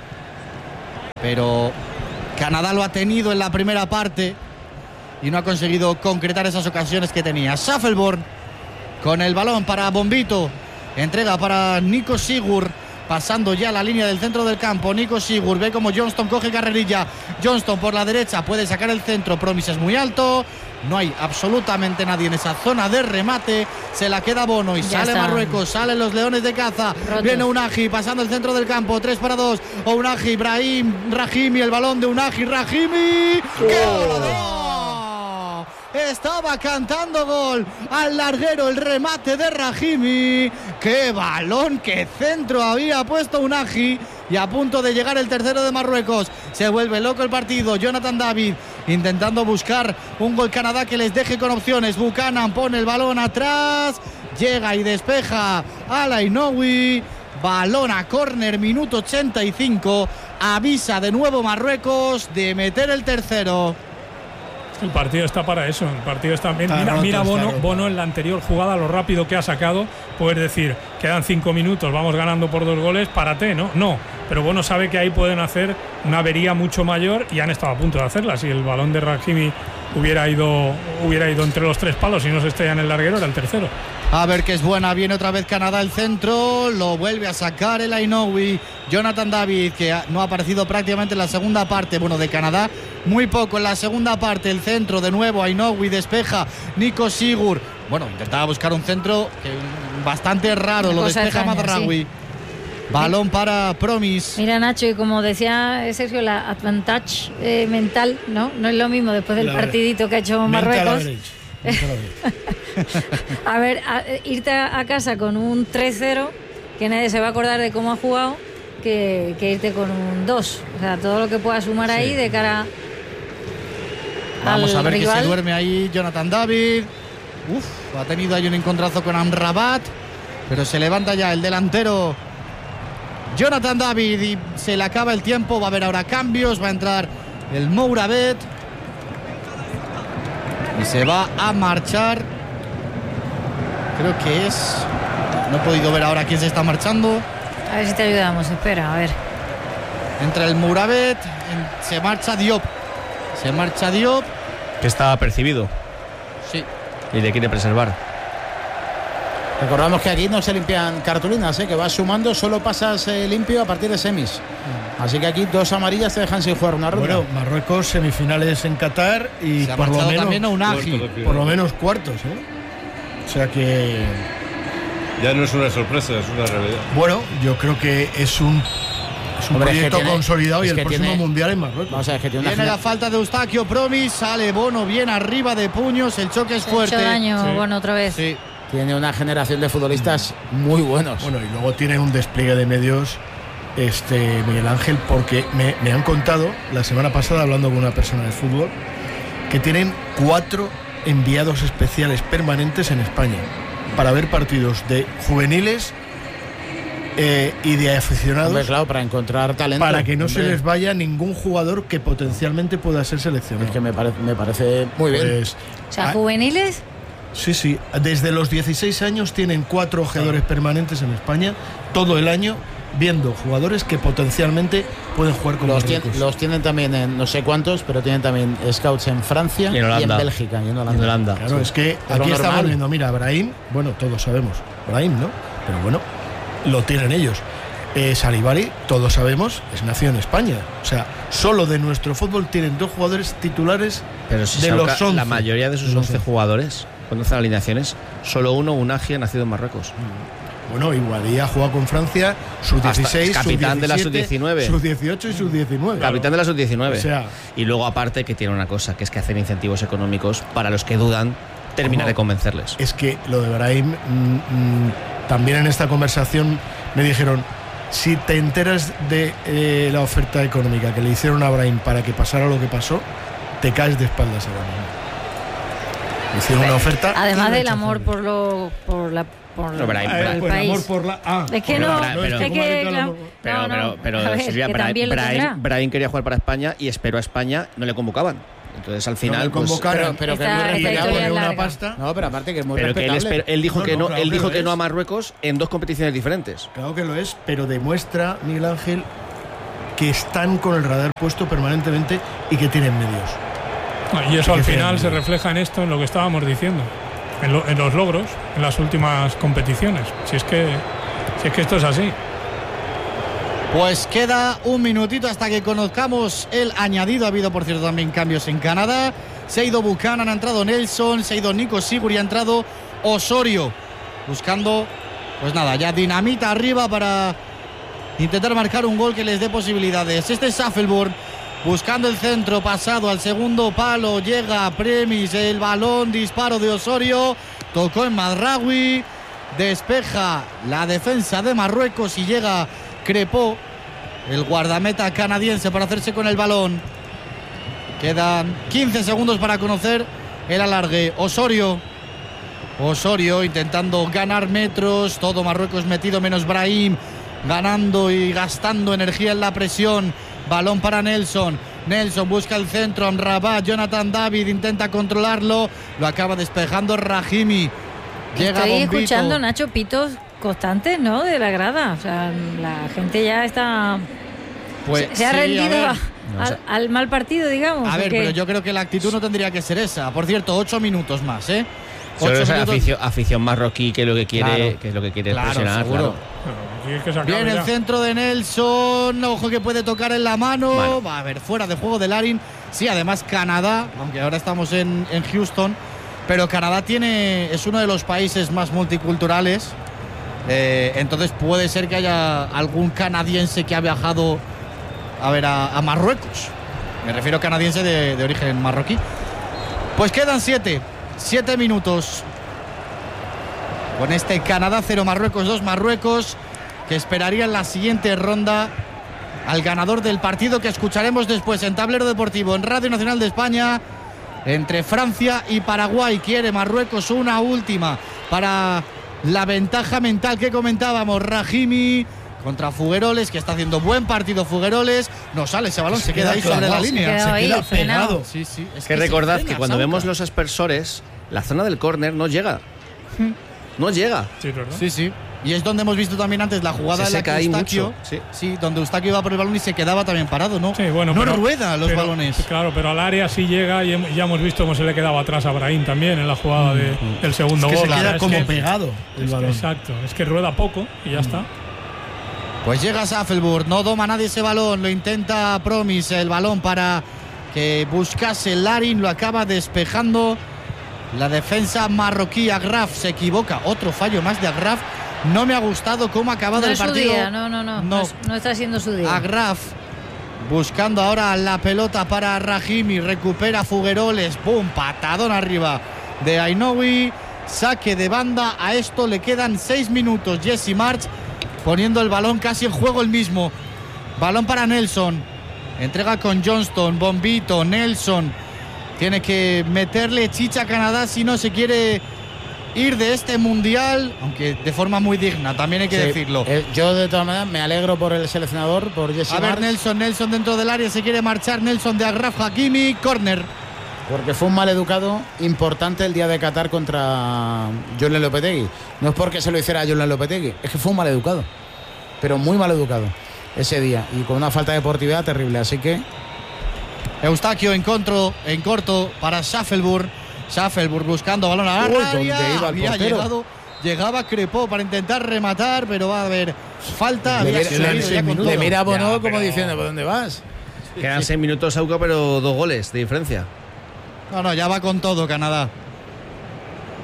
pero Canadá lo ha tenido en la primera parte y no ha conseguido concretar esas ocasiones que tenía. Schaffelburg con el balón para Bombito, entrega para Nico Sigurd, pasando ya la línea del centro del campo. Nico Sigurd ve como Johnston coge carrerilla. Johnston por la derecha puede sacar el centro. Promis es muy alto. No hay absolutamente nadie en esa zona de remate. Se la queda Bono y ya sale está. Marruecos, salen los Leones de Caza. Rotos. Viene Unagi pasando el centro del campo. 3-2. Unagi, Brahim, Rahimi. El balón de Unagi, Rahimi. ¡Qué goleador! Estaba cantando gol al larguero, el remate de Rahimi. ¡Qué balón, qué centro había puesto Unagi! Y a punto de llegar el tercero de Marruecos. Se vuelve loco el partido. Jonathan David intentando buscar un gol Canadá que les deje con opciones. Buchanan pone el balón atrás. Llega y despeja a Lainoui. Balón a córner, minuto 85. Avisa de nuevo Marruecos de meter el tercero. El partido está para eso. El partido está bien. Mira Bono en la anterior jugada, lo rápido que ha sacado. Puedes decir, quedan 5 minutos, vamos ganando por 2 goles, párate, ¿no? No. Pero Bono sabe que ahí pueden hacer una avería mucho mayor y han estado a punto de hacerla. Si el balón de Rahimi hubiera ido entre los 3 palos y no se estrella en el larguero, era el tercero. A ver que es buena, viene otra vez Canadá el centro, lo vuelve a sacar el Ainoui. Jonathan David, que no ha aparecido prácticamente en la segunda parte, bueno, de Canadá, muy poco en la segunda parte. El centro de nuevo, Ainoui despeja, Nico Sigurd. Bueno, intentaba buscar un centro bastante raro, lo despeja Mazraoui. Sí. Balón para Promis. Mira, Nacho, y como decía Sergio, la advantage mental, ¿no? No es lo mismo después del partidito que ha hecho Marruecos. A ver, irte a casa con un 3-0, que nadie se va a acordar de cómo ha jugado, que irte con un 2. O sea, todo lo que pueda sumar ahí de cara Vamos al a ver rival. Que se duerme ahí Jonathan David. Ha tenido ahí un encontrazo con Amrabat, pero se levanta ya el delantero Jonathan David y se le acaba el tiempo. Va a haber ahora cambios, va a entrar el Mouravet y se va a marchar. Creo que es... No he podido ver ahora quién se está marchando. A ver si te ayudamos, espera, a ver. Entra el Mouravet, se marcha Diop. Que estaba percibido. Sí. Y le quiere preservar. Recordamos que aquí no se limpian cartulinas, que vas sumando, solo pasas limpio a partir de semis. Así que aquí 2 amarillas te dejan sin jugar una ronda. Bueno, Marruecos semifinales en Qatar y por lo menos también a Unagi. Por lo menos cuartos, O sea que ya no es una sorpresa, es una realidad. Bueno, yo creo que es un proyecto consolidado y el próximo mundial en Marruecos. Vamos a ver, que viene la falta de Eustaquio Promis, sale Bono bien arriba de puños, el choque es fuerte. Hecho daño, Bono otra vez. Sí. Tiene una generación de futbolistas muy buenos. Bueno, y luego tiene un despliegue de medios, Miguel Ángel, porque me han contado la semana pasada, hablando con una persona de fútbol, que tienen 4 enviados especiales permanentes en España para ver partidos de juveniles y de aficionados. Hombre, claro, para encontrar talento. Para que no se les vaya ningún jugador que potencialmente pueda ser seleccionado. Es que me parece muy bien. O sea, juveniles. Sí. Desde los 16 años tienen 4 ojeadores permanentes en España, todo el año, viendo jugadores que potencialmente pueden jugar con los tienen también en no sé cuántos, pero tienen también scouts en Francia y en Bélgica y en Holanda. Claro, es que aquí estamos viendo, mira, Brahim, bueno, todos sabemos, Brahim, ¿no? Pero bueno, lo tienen ellos. Salibari, todos sabemos, es nacido en España. O sea, solo de nuestro fútbol tienen 2 jugadores titulares. Pero si de los 11. La mayoría de sus 11 jugadores cuando hacen alineaciones, solo uno, Unagi, ha nacido en Marruecos. Bueno, Iguadí ha jugado con Francia, sub-16, capitán sub-17, de la sub-19. sub-18 y sub-19. Capitán de la sub-19. O sea, y luego aparte que tiene una cosa, que es que hacen incentivos económicos para los que dudan, terminar de convencerles. Es que lo de Brahim, también en esta conversación me dijeron, si te enteras de la oferta económica que le hicieron a Brahim para que pasara lo que pasó, te caes de espaldas ahora mismo. Hicieron una oferta. Además del amor por el país. Es que no, pero Silvia, Brahim quería jugar para España y esperó a España, no le convocaban. Entonces al final convocaron, pero que es muy respetable una pasta. No, pero aparte que es muy pero respetable. Que él dijo que no, claro él dijo que es. no a Marruecos en 2 competiciones diferentes. Claro que lo es, pero demuestra, Miguel Ángel, que están con el radar puesto permanentemente y que tienen medios. Y eso al final se refleja en esto, en lo que estábamos diciendo, en los logros, en las últimas competiciones. Si es que esto es así. Pues queda un minutito hasta que conozcamos el añadido. Ha habido, por cierto, también cambios en Canadá. Se ha ido Buchanan, ha entrado Nelson, se ha ido Nico Sigurd y ha entrado Osorio. Buscando, pues nada, ya dinamita arriba para intentar marcar un gol que les dé posibilidades. Este es Saffelburg buscando el centro, pasado al segundo palo. Llega Premis, el balón, disparo de Osorio. Tocó en Madraoui. Despeja la defensa de Marruecos y llega Crepó, el guardameta canadiense, para hacerse con el balón. Quedan 15 segundos para conocer el alargue. Osorio intentando ganar metros, todo Marruecos metido menos Brahim, ganando y gastando energía en la presión. Balón para Nelson busca el centro, Amrabat, Jonathan David intenta controlarlo, lo acaba despejando Rahimi. Llega Estoy Bombito. escuchando, Nacho, pitos constantes, ¿no? De la grada. O sea, la gente ya está. Pues se ha sí, rendido al mal partido, digamos. A ver, pero yo creo que la actitud no tendría que ser esa. Por cierto, 8 minutos más, ¿eh? Solo es afición marroquí que lo que quiere, claro, que es lo que quiere claro, presionar. Seguro. Claro. Viene el centro de Nelson, ojo que puede tocar en la mano. Va a ver, fuera de juego de Larin. Sí, además Canadá, aunque ahora estamos en Houston, pero Canadá es uno de los países más multiculturales. Entonces puede ser que haya algún canadiense que ha viajado a Marruecos. Me refiero a canadiense de origen marroquí. Pues quedan 7 minutos con este Canadá 0 Marruecos 2 Marruecos, que esperaría en la siguiente ronda al ganador del partido que escucharemos después en Tablero Deportivo en Radio Nacional de España entre Francia y Paraguay. Quiere Marruecos una última para la ventaja mental que comentábamos. Rahimi contra Fugueroles, que está haciendo buen partido Fugueroles. No sale ese balón, se queda ahí sobre la línea. Se queda pegado. Sí, es que recordad frena, que cuando Sauca. vemos los aspersores, la zona del córner no llega. No llega. Sí. Y es donde hemos visto también antes la jugada Se en la seca que ahí Eustaquio, mucho, sí, donde Eustaquio iba por el balón y se quedaba también parado, ¿no? Sí, bueno, no rueda los balones. Claro, pero al área sí llega y ya hemos visto cómo se le quedaba atrás a Brahim también en la jugada del segundo Es que gol. se queda Es como que- pegado el balón. Exacto, es que rueda poco y ya está. Pues llega Saffelburg, no doma nadie ese balón, lo intenta Promis, el balón para que buscase Larin, lo acaba despejando la defensa marroquí. Agraf se equivoca, otro fallo más de Agraf. No me ha gustado cómo ha acabado No el es su partido. día, no está siendo su día. Agraf buscando ahora la pelota para Rahimi, recupera Fugueroles, ¡pum! Patadón arriba de Ainoui, saque de banda. A esto le quedan 6 minutos. Jesse March poniendo el balón casi en juego el mismo. Balón para Nelson, entrega con Johnston, Bombito, Nelson. Tiene que meterle chicha a Canadá si no se quiere ir de este mundial, aunque de forma muy digna, también hay que decirlo. Yo de todas maneras me alegro por el seleccionador, por Jesse A ver, March, Nelson dentro del área, se quiere marchar. Nelson de Agraf Hakimi, córner. porque fue un maleducado importante el día de Qatar contra Julen Lopetegui. No es porque se lo hiciera a Julen Lopetegui, es que fue un maleducado, pero muy maleducado ese día y con una falta de deportividad terrible. Así que Eustaquio en corto para Saffelburg buscando balón a la área. ¿Dónde iba el portero? Llegaba Crepó para intentar rematar, pero va a haber falta. le mira a Bono como diciendo, ¿por dónde vas? Quedan 6 minutos, Sauca, pero 2 goles de diferencia. No, ya va con todo Canadá.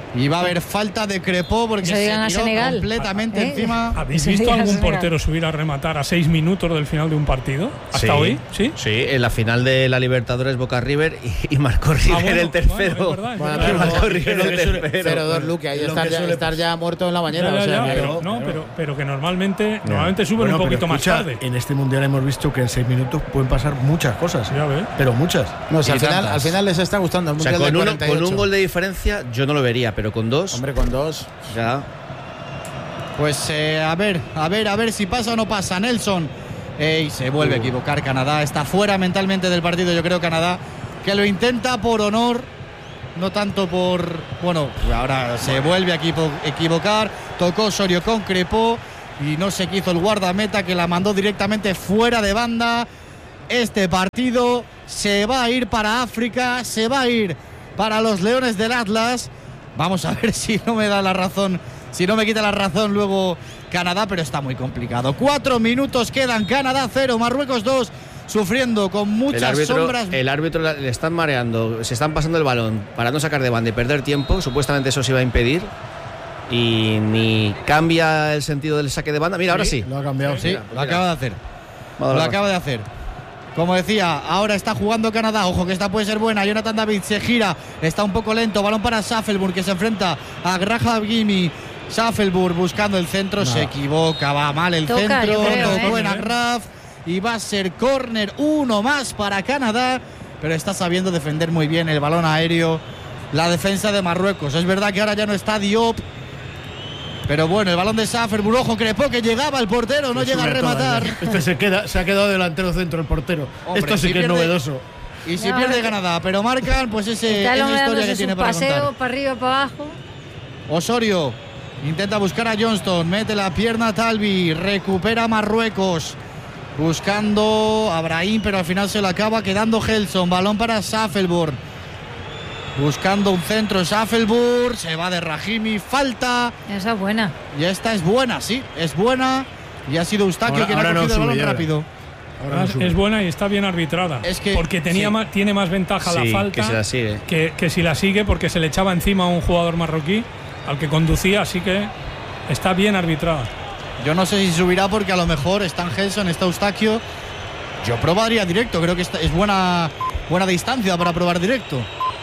Y va a haber falta de Crepó porque se tiró completamente encima. ¿Habéis visto algún portero subir a rematar a 6 minutos del final de un partido? ¿Hasta hoy? Sí, en la final de la Libertadores Boca River y marcó River el tercero. Marcó River el tercero. Pero dos Luque, ahí estar ya muerto en la bañera. Pero que normalmente suben un poquito más tarde. En este mundial hemos visto que en 6 minutos pueden pasar muchas cosas. Pero muchas. No, si al final les está gustando el mundial de 48. Con un gol de diferencia yo no lo vería, pero con 2. Hombre, con 2. Ya. Pues a ver si pasa o no pasa. Nelson. Se vuelve a equivocar Canadá. Está fuera mentalmente del partido, yo creo, Canadá. Que lo intenta por honor. No tanto por... Bueno, ahora se vuelve a equivocar. Tocó Osorio con Crepó. Y no sé qué hizo el guardameta, que la mandó directamente fuera de banda. Este partido se va a ir para África. Se va a ir para los Leones del Atlas. Vamos a ver si no me da la razón, si no me quita la razón luego Canadá, pero está muy complicado. 4 minutos quedan, Canadá 0, Marruecos 2, sufriendo con muchas sombras. El árbitro le están mareando, se están pasando el balón para no sacar de banda y perder tiempo. Supuestamente eso se iba a impedir. Y ni cambia el sentido del saque de banda. Mira, ahora sí. Lo ha cambiado, sí. Lo acaba de hacer. Lo acaba de hacer. Como decía, ahora está jugando Canadá. Ojo que esta puede ser buena. Jonathan David se gira. Está un poco lento. Balón para Shufflebourne, que se enfrenta a Graham Gimi. Shufflebourne buscando el centro. Se equivoca. Va mal el centro. Tocó en Agraf. Y va a ser córner. Uno más para Canadá. Pero está sabiendo defender muy bien el balón aéreo la defensa de Marruecos. Es verdad que ahora ya no está Diop. Pero bueno, el balón de Shufflebourne, ojo, Crepó, que llegaba el portero, no llega a rematar. Se ha quedado delantero centro el portero. Hombre, esto sí que es novedoso. Y si pierde Canadá, pero marcan, pues esa historia que tiene para paseo, contar. para arriba, para abajo. Osorio intenta buscar a Johnston, mete la pierna a Talbi, recupera Marruecos. Buscando a Brahim, pero al final se lo acaba quedando Gelson. Balón para Shufflebourne. Buscando un centro, Shufflebourne, se va de Rahimi, falta. Esa es buena. Y esta es buena, sí, es buena. Y ha sido Eustaquio quien ha cogido el balón rápido. Es buena y está bien arbitrada. Porque tiene más ventaja la falta que si la sigue. Que si la sigue, porque se le echaba encima a un jugador marroquí al que conducía, así que está bien arbitrada. Yo no sé si subirá porque a lo mejor está Gelson, está Eustaquio. Yo probaría directo, creo que es buena distancia para probar directo.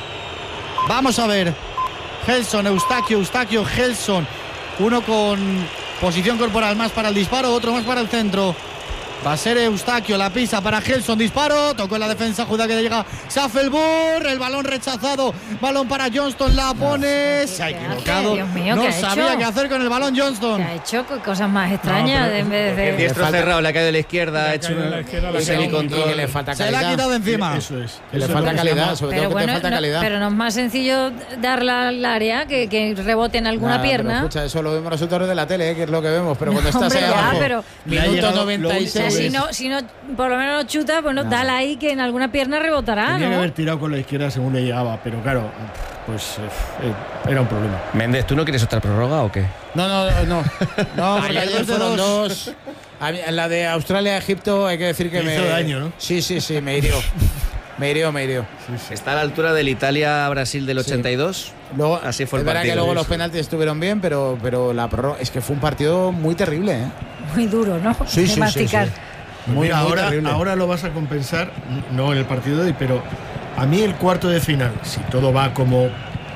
Vamos a ver. Gelson, Eustaquio, Gelson. Uno con posición corporal más para el disparo, otro más para el centro. Va a ser Eustaquio, la pisa para Gelson, disparo. Tocó en la defensa, Judá, que llega Shufflebourne. El balón rechazado. Balón para Johnston, la pone. Se ha equivocado. Dios mío, no sabía qué hacer con el balón Johnston. Ha hecho cosas más extrañas en vez de. El diestro cerrado, le ha caído a la izquierda. Ha hecho un semicontrol. Le falta calidad. Se le ha quitado encima. Eso es. Le falta calidad, sobre todo que te falta calidad. Pero no es más sencillo darla al área que rebote en alguna pierna. Pero escucha, eso lo vemos nosotros de la tele, que es lo que vemos. Pero cuando estás ahí abajo, minuto 96. Si no, por lo menos no chuta, pues dala ahí que en alguna pierna rebotará. Tenía que haber tirado con la izquierda según le llegaba, pero claro, pues era un problema. Méndez, ¿tú no quieres otra prórroga o qué? No, porque ayer fueron dos. En la de Australia-Egipto hay que decir que me hizo daño, ¿no? Sí, me hirió. Me hirió. Sí. Está a la altura del Italia-Brasil del 82. Sí. Luego, así fue el partido. Es verdad que luego los penaltis estuvieron bien, pero la prórroga es que fue un partido muy terrible, ¿eh? Muy duro, ¿no? Sí. Muy ahora lo vas a compensar, no en el partido de hoy, pero a mí el cuarto de final, si todo va como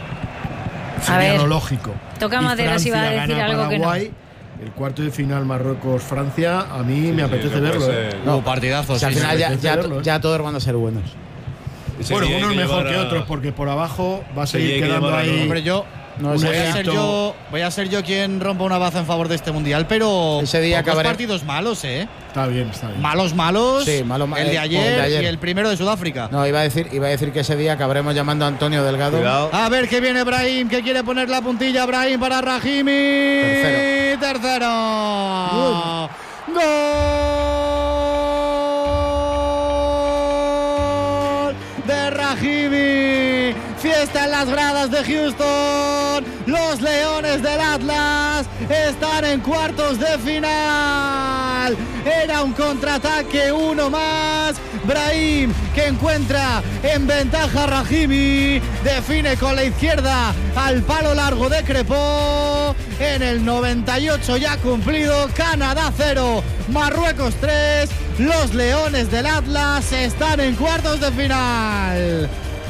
sería lo lógico. Toca madera si va a decir algo Paraguay, que no. El cuarto de final Marruecos-Francia, a mí me apetece verlo. Partidazos. O sea, al final ya todos van a ser buenos. Bueno, unos mejor que otros, porque por abajo va a seguir quedando ahí. Hombre, voy a ser yo quien rompa una baza en favor de este mundial, pero ese día acabaré. Partidos malos, ¿eh? Está bien. Malos. Sí, el de ayer y el primero de Sudáfrica. No, iba a decir que ese día acabaremos llamando a Antonio Delgado. Cuidado. A ver que viene Brahim, que quiere poner la puntilla. Brahim para Rahimi. Tercero. ¡Gol! De Rahimi. fiesta en las gradas de Houston. Los Leones del Atlas están en cuartos de final. Era un contraataque, uno más. Brahim, que encuentra en ventaja a Rahimi, define con la izquierda al palo largo de Crepó. En el 98 ya cumplido. Canadá 0, Marruecos 3. Los Leones del Atlas están en cuartos de final.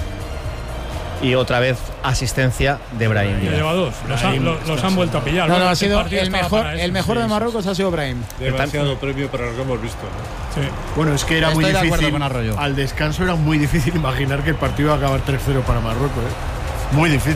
Y otra vez asistencia de Brahim. Lleva dos, los han vuelto a pillar. No, ha sido el mejor de Marruecos ha sido Brahim. Demasiado premio para lo que hemos visto, ¿no? Sí. Bueno, es que era muy difícil. Al descanso era muy difícil imaginar que el partido iba a acabar 3-0 para Marruecos. Muy difícil.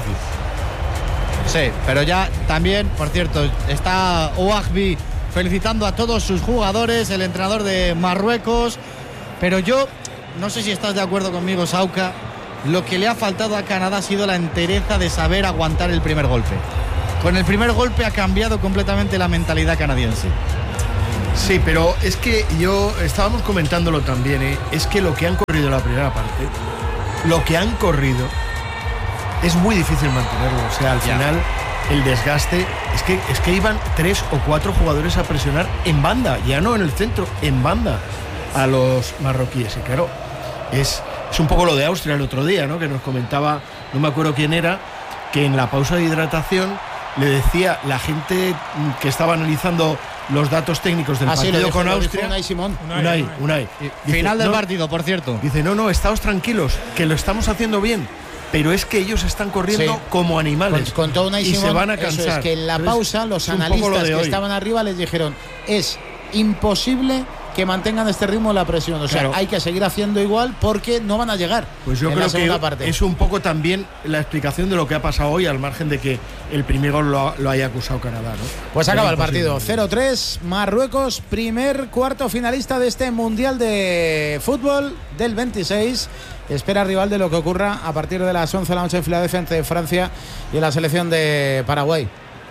Sí, pero ya también, por cierto, está Ouahbi felicitando a todos sus jugadores, el entrenador de Marruecos. Pero yo no sé si estás de acuerdo conmigo, Sauca. Lo que le ha faltado a Canadá ha sido la entereza de saber aguantar el primer golpe. Con el primer golpe ha cambiado completamente la mentalidad canadiense. Sí, pero es que estábamos comentándolo también, es que lo que han corrido la primera parte, lo que han corrido, es muy difícil mantenerlo. O sea, al final el desgaste, es que iban 3 o 4 jugadores a presionar en banda, ya no en el centro, en banda a los marroquíes. Y claro, es un poco lo de Austria el otro día, ¿no? Que nos comentaba, no me acuerdo quién era, que en la pausa de hidratación le decía la gente que estaba analizando los datos técnicos del partido con Austria. Unai Simón. Unai. Dice, final del partido, por cierto. Dice, no, estáos tranquilos, que lo estamos haciendo bien. Pero es que ellos están corriendo como animales. Con todo Unai Simón, se van a cansar. Eso es que en la pausa los analistas que estaban arriba les dijeron, es imposible que mantengan este ritmo de la presión. O sea, hay que seguir haciendo igual porque no van a llegar. Pues yo creo que es un poco también la explicación de lo que ha pasado hoy, al margen de que el primer gol lo haya acusado Canadá, ¿no? Pues acaba el partido 0-3, Marruecos, primer cuarto finalista de este Mundial de Fútbol del 26. Espera rival de lo que ocurra a partir de las 11 de la noche en Filadelfia entre Francia y la selección de Paraguay.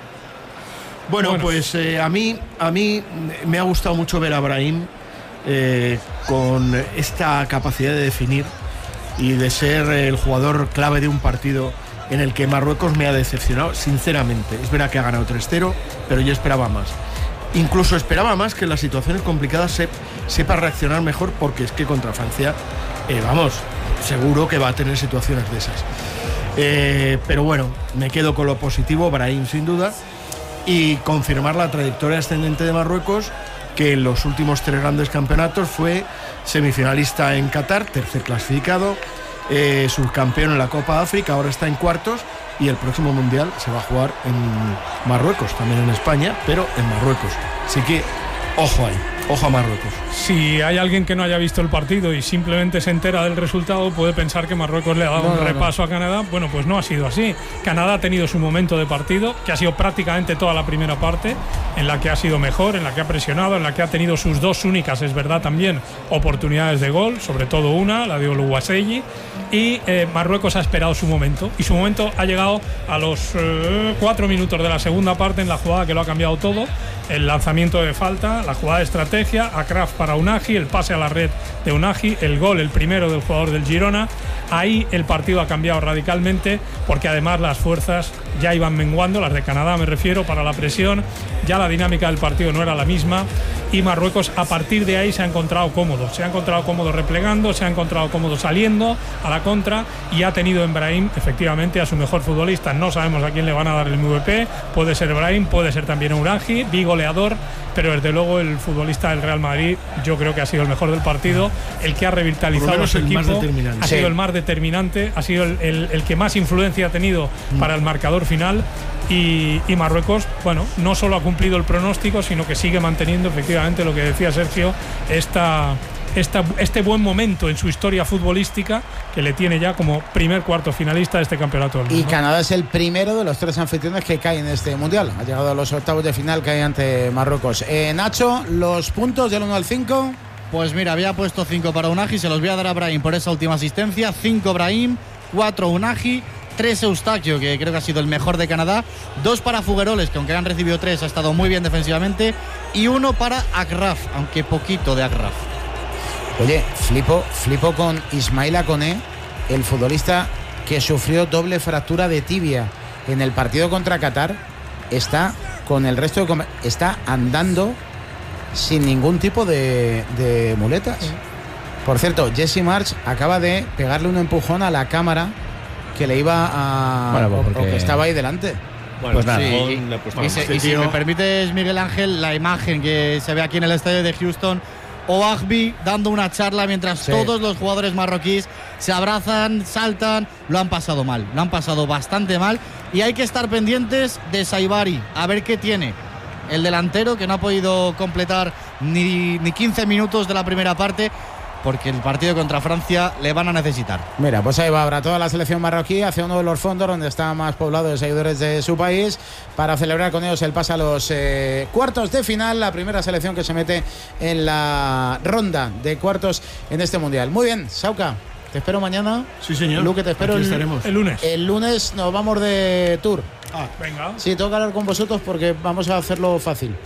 Bueno, pues a mí me ha gustado mucho ver a Brahim con esta capacidad de definir y de ser el jugador clave de un partido en el que Marruecos me ha decepcionado, sinceramente. Es verdad que ha ganado 3-0, pero yo esperaba más. Incluso esperaba más que en las situaciones complicadas sepa reaccionar mejor, porque es que contra Francia, seguro que va a tener situaciones de esas. Pero bueno, me quedo con lo positivo, Brahim sin duda, y confirmar la trayectoria ascendente de Marruecos, que en los últimos 3 grandes campeonatos fue semifinalista en Qatar, tercer clasificado, subcampeón en la Copa de África, ahora está en cuartos, y el próximo Mundial se va a jugar en Marruecos, también en España, pero en Marruecos. Así que ojo ahí, ojo a Marruecos. Si hay alguien que no haya visto el partido y simplemente se entera del resultado, puede pensar que Marruecos le ha dado un repaso a Canadá. Bueno, pues no ha sido así. Canadá ha tenido su momento de partido, que ha sido prácticamente toda la primera parte, en la que ha sido mejor, en la que ha presionado, en la que ha tenido sus 2 únicas, es verdad, también oportunidades de gol, sobre todo una, la de Oluwaseyi, y Marruecos ha esperado su momento, y su momento ha llegado a los 4 minutos de la segunda parte, en la jugada que lo ha cambiado todo, el lanzamiento de falta, la jugada de estrategia, Akraf para Unagi, el pase a la red de Unagi, el gol, el primero del jugador del Girona. Ahí el partido ha cambiado radicalmente, porque además las fuerzas ya iban menguando, las de Canadá me refiero, para la presión, ya la dinámica del partido no era la misma, y Marruecos a partir de ahí se ha encontrado cómodo replegando, se ha encontrado cómodo saliendo a la contra, y ha tenido en Brahim efectivamente a su mejor futbolista. No sabemos a quién le van a dar el MVP, puede ser Brahim, puede ser también Unagi, goleador, pero desde luego el futbolista del Real Madrid yo creo que ha sido el mejor del partido, el que ha revitalizado a su equipo, ha sido el más determinante, ha sido el que más influencia ha tenido para el marcador final, y Marruecos, bueno, no solo ha cumplido el pronóstico, sino que sigue manteniendo efectivamente lo que decía Sergio, este buen momento en su historia futbolística, que le tiene ya como primer cuarto finalista de este campeonato del mundo. Y Canadá es el primero de los 3 anfitriones que caen en este mundial. Ha llegado a los octavos de final, cae ante Marruecos. Nacho, los puntos del 1 al 5. Pues mira, había puesto 5 para Unagi, se los voy a dar a Brahim por esa última asistencia. 5 Brahim, 4 Unagi, 3 Eustaquio, que creo que ha sido el mejor de Canadá, 2 para Fugueroles, que aunque han recibido 3 ha estado muy bien defensivamente, y 1 para Akraf, aunque poquito de Akraf. Oye, flipo con Ismaila Koné, el futbolista que sufrió doble fractura de tibia en el partido contra Qatar, está con el resto de está andando sin ningún tipo de muletas. Por cierto, Jesse Marsch acaba de pegarle un empujón a la cámara que le iba a... Bueno, pues o que estaba ahí delante. Bueno, pues nada. Y si me permites, Miguel Ángel, la imagen que se ve aquí en el estadio de Houston, Ouahbi dando una charla mientras todos los jugadores marroquíes se abrazan, saltan, lo han pasado mal, lo han pasado bastante mal, y hay que estar pendientes de Saibari, a ver qué tiene el delantero, que no ha podido completar ni 15 minutos de la primera parte, porque el partido contra Francia le van a necesitar. Mira, pues ahí va ahora toda la selección marroquí hacia uno de los fondos donde está más poblado de seguidores de su país para celebrar con ellos el pase a los cuartos de final, la primera selección que se mete en la ronda de cuartos en este mundial. Muy bien, Sauca, te espero mañana. Sí, señor. Luque, te espero el lunes. El lunes nos vamos de tour. Venga. Sí, tengo que hablar con vosotros porque vamos a hacerlo fácil.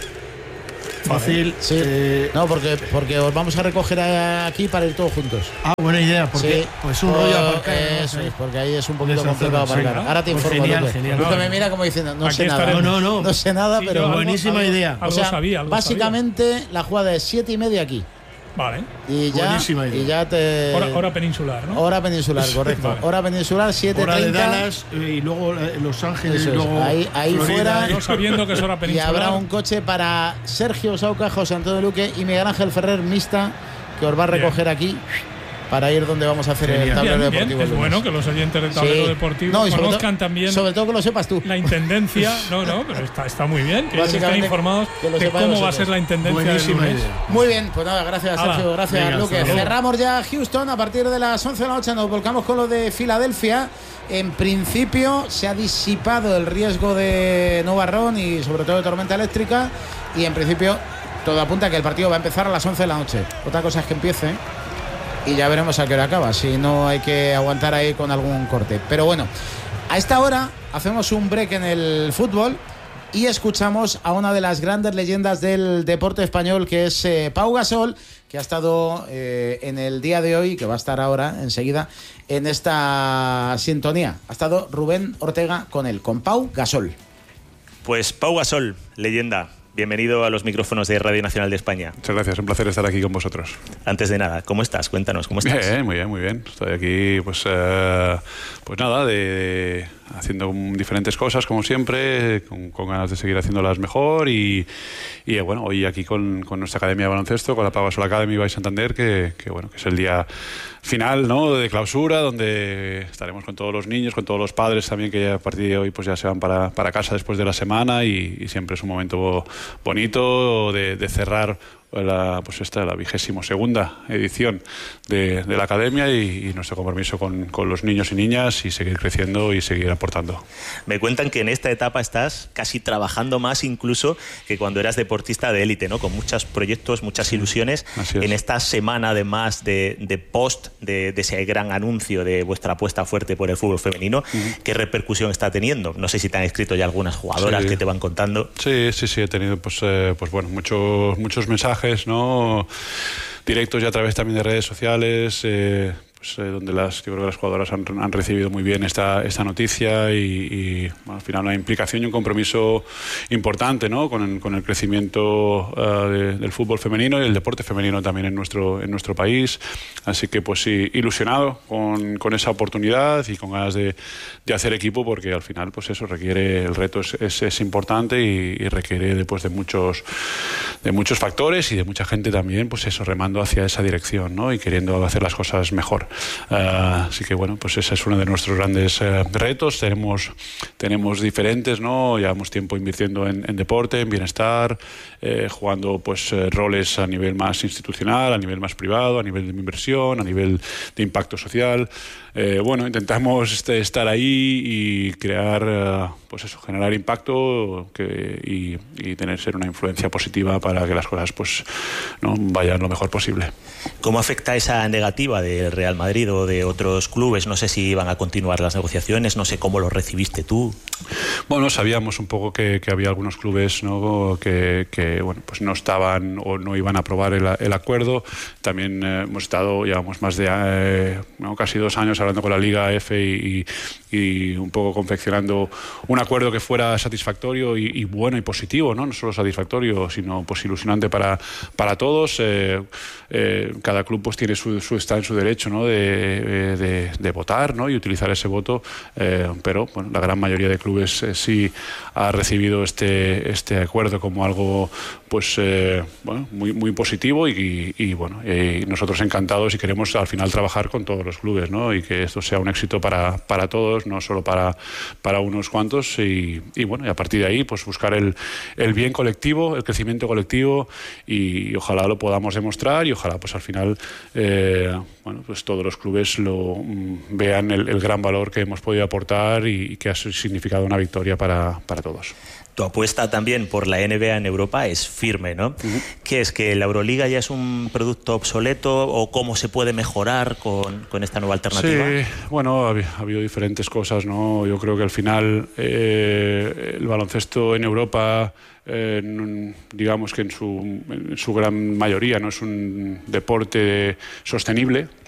Fácil. Sí. No, porque os vamos a recoger aquí para ir todos juntos. Buena idea, porque sí, pues un rollo aparcar. Eso es, porque ahí es un poquito complicado aparcar. Ahora te informo, pues genial. Luque me mira como diciendo, no Aquí sé nada. No sé nada, sí, pero buenísima idea. O sea, algo básicamente la jugada es 7:30 aquí. Vale. Y ya te... Hora peninsular, ¿no? Hora peninsular, correcto. Vale. Hora peninsular, 7:30. Hora de Dallas y luego Los Ángeles. Eso y luego ahí fuera. No sabiendo que es hora Y peninsular. habrá un coche para Sergio Sauca, José Antonio Luque y Miguel Ángel Ferrer mixta, que os va a recoger aquí para ir donde vamos a hacer el tablero deportivo. Es bueno que los oyentes del tablero deportivo conozcan también. Sobre todo que lo sepas tú. La intendencia. Pero está muy bien que estén informados de cómo va a ser la intendencia del lunes. Muy bien, pues nada, gracias Sergio, gracias Luque. Cerramos ya Houston. A partir de las 11 de la noche nos volcamos con lo de Filadelfia. En principio se ha disipado el riesgo de nubarrón y sobre todo de tormenta eléctrica, y en principio todo apunta a que el partido va a empezar a las 11 de la noche. Otra cosa es que empiece y ya veremos a qué hora acaba, si no hay que aguantar ahí con algún corte. Pero bueno, a esta hora hacemos un break en el fútbol y escuchamos a una de las grandes leyendas del deporte español, que es Pau Gasol, que ha estado en el día de hoy, que va a estar ahora enseguida en esta sintonía. Ha estado Rubén Ortega con él, con Pau Gasol. Pues Pau Gasol, leyenda. Bienvenido a los micrófonos de Radio Nacional de España. Muchas gracias, un placer estar aquí con vosotros. Antes de nada, ¿cómo estás? Cuéntanos, ¿cómo estás? Bien, muy bien. Estoy aquí, pues nada, haciendo diferentes cosas, como siempre, con ganas de seguir haciéndolas mejor y bueno, hoy aquí con nuestra academia de baloncesto, con la Pau Gasol Academy by Santander, que es el día final, ¿no?, de clausura, donde estaremos con todos los niños, con todos los padres también, que a partir de hoy pues ya se van para casa después de la semana, y siempre es un momento bonito de cerrar la 22ª edición de la academia y nuestro compromiso con los niños y niñas, y seguir creciendo y seguir aportando. Me cuentan que en esta etapa estás casi trabajando más incluso que cuando eras deportista de élite, ¿no? Con muchos proyectos, muchas ilusiones. En esta semana, además de post de ese gran anuncio de vuestra apuesta fuerte por el fútbol femenino, ¿qué repercusión está teniendo? No sé si te han escrito ya algunas jugadoras que te van contando. Sí, he tenido muchos mensajes, ¿no?, directos y a través también de redes sociales, donde yo creo que las jugadoras han recibido muy bien esta noticia y al final una implicación y un compromiso importante, ¿no?, con el crecimiento del fútbol femenino y el deporte femenino también en nuestro país. Así que pues sí, ilusionado con esa oportunidad y con ganas de hacer equipo, porque al final pues eso requiere, el reto es importante y requiere después de muchos factores y de mucha gente también, pues eso, remando hacia esa dirección, ¿no?, y queriendo hacer las cosas mejor. Así que bueno, pues ese es uno de nuestros grandes retos. Tenemos diferentes, ¿no? Llevamos tiempo invirtiendo en deporte, en bienestar, jugando pues roles a nivel más institucional, a nivel más privado, a nivel de inversión, a nivel de impacto social. Intentamos estar ahí y crear, generar impacto y ser una influencia positiva para que las cosas vayan lo mejor posible. ¿Cómo afecta esa negativa del Real Madrid o de otros clubes? No sé si van a continuar las negociaciones, no sé cómo lo recibiste tú. Bueno, sabíamos un poco que había algunos clubes, ¿no? que bueno, pues no estaban o no iban a aprobar el acuerdo. También llevamos más de casi 2 años hablando con la Liga F y un poco confeccionando un acuerdo que fuera satisfactorio y bueno y positivo, no solo satisfactorio, sino pues ilusionante para todos. Cada club pues tiene está en su derecho, ¿no? de votar, ¿no? y utilizar ese voto, pero bueno, la gran mayoría de clubes sí ha recibido este acuerdo como algo pues bueno, muy positivo y bueno, nosotros encantados y queremos al final trabajar con todos los clubes, ¿no? y que esto sea un éxito para todos, no solo para unos cuantos y bueno, y a partir de ahí pues buscar el bien colectivo, el crecimiento colectivo y ojalá lo podamos demostrar y ojalá pues al final bueno, pues todos los clubes vean el gran valor que hemos podido aportar y que ha significado una victoria para todos. Tu apuesta también por la NBA en Europa es firme, ¿no? ¿Qué es? ¿Que la Euroliga ya es un producto obsoleto o cómo se puede mejorar con esta nueva alternativa? Sí, bueno, ha habido diferentes cosas, ¿no? Yo creo que al final el baloncesto en Europa, digamos que en su gran mayoría no es un deporte sostenible.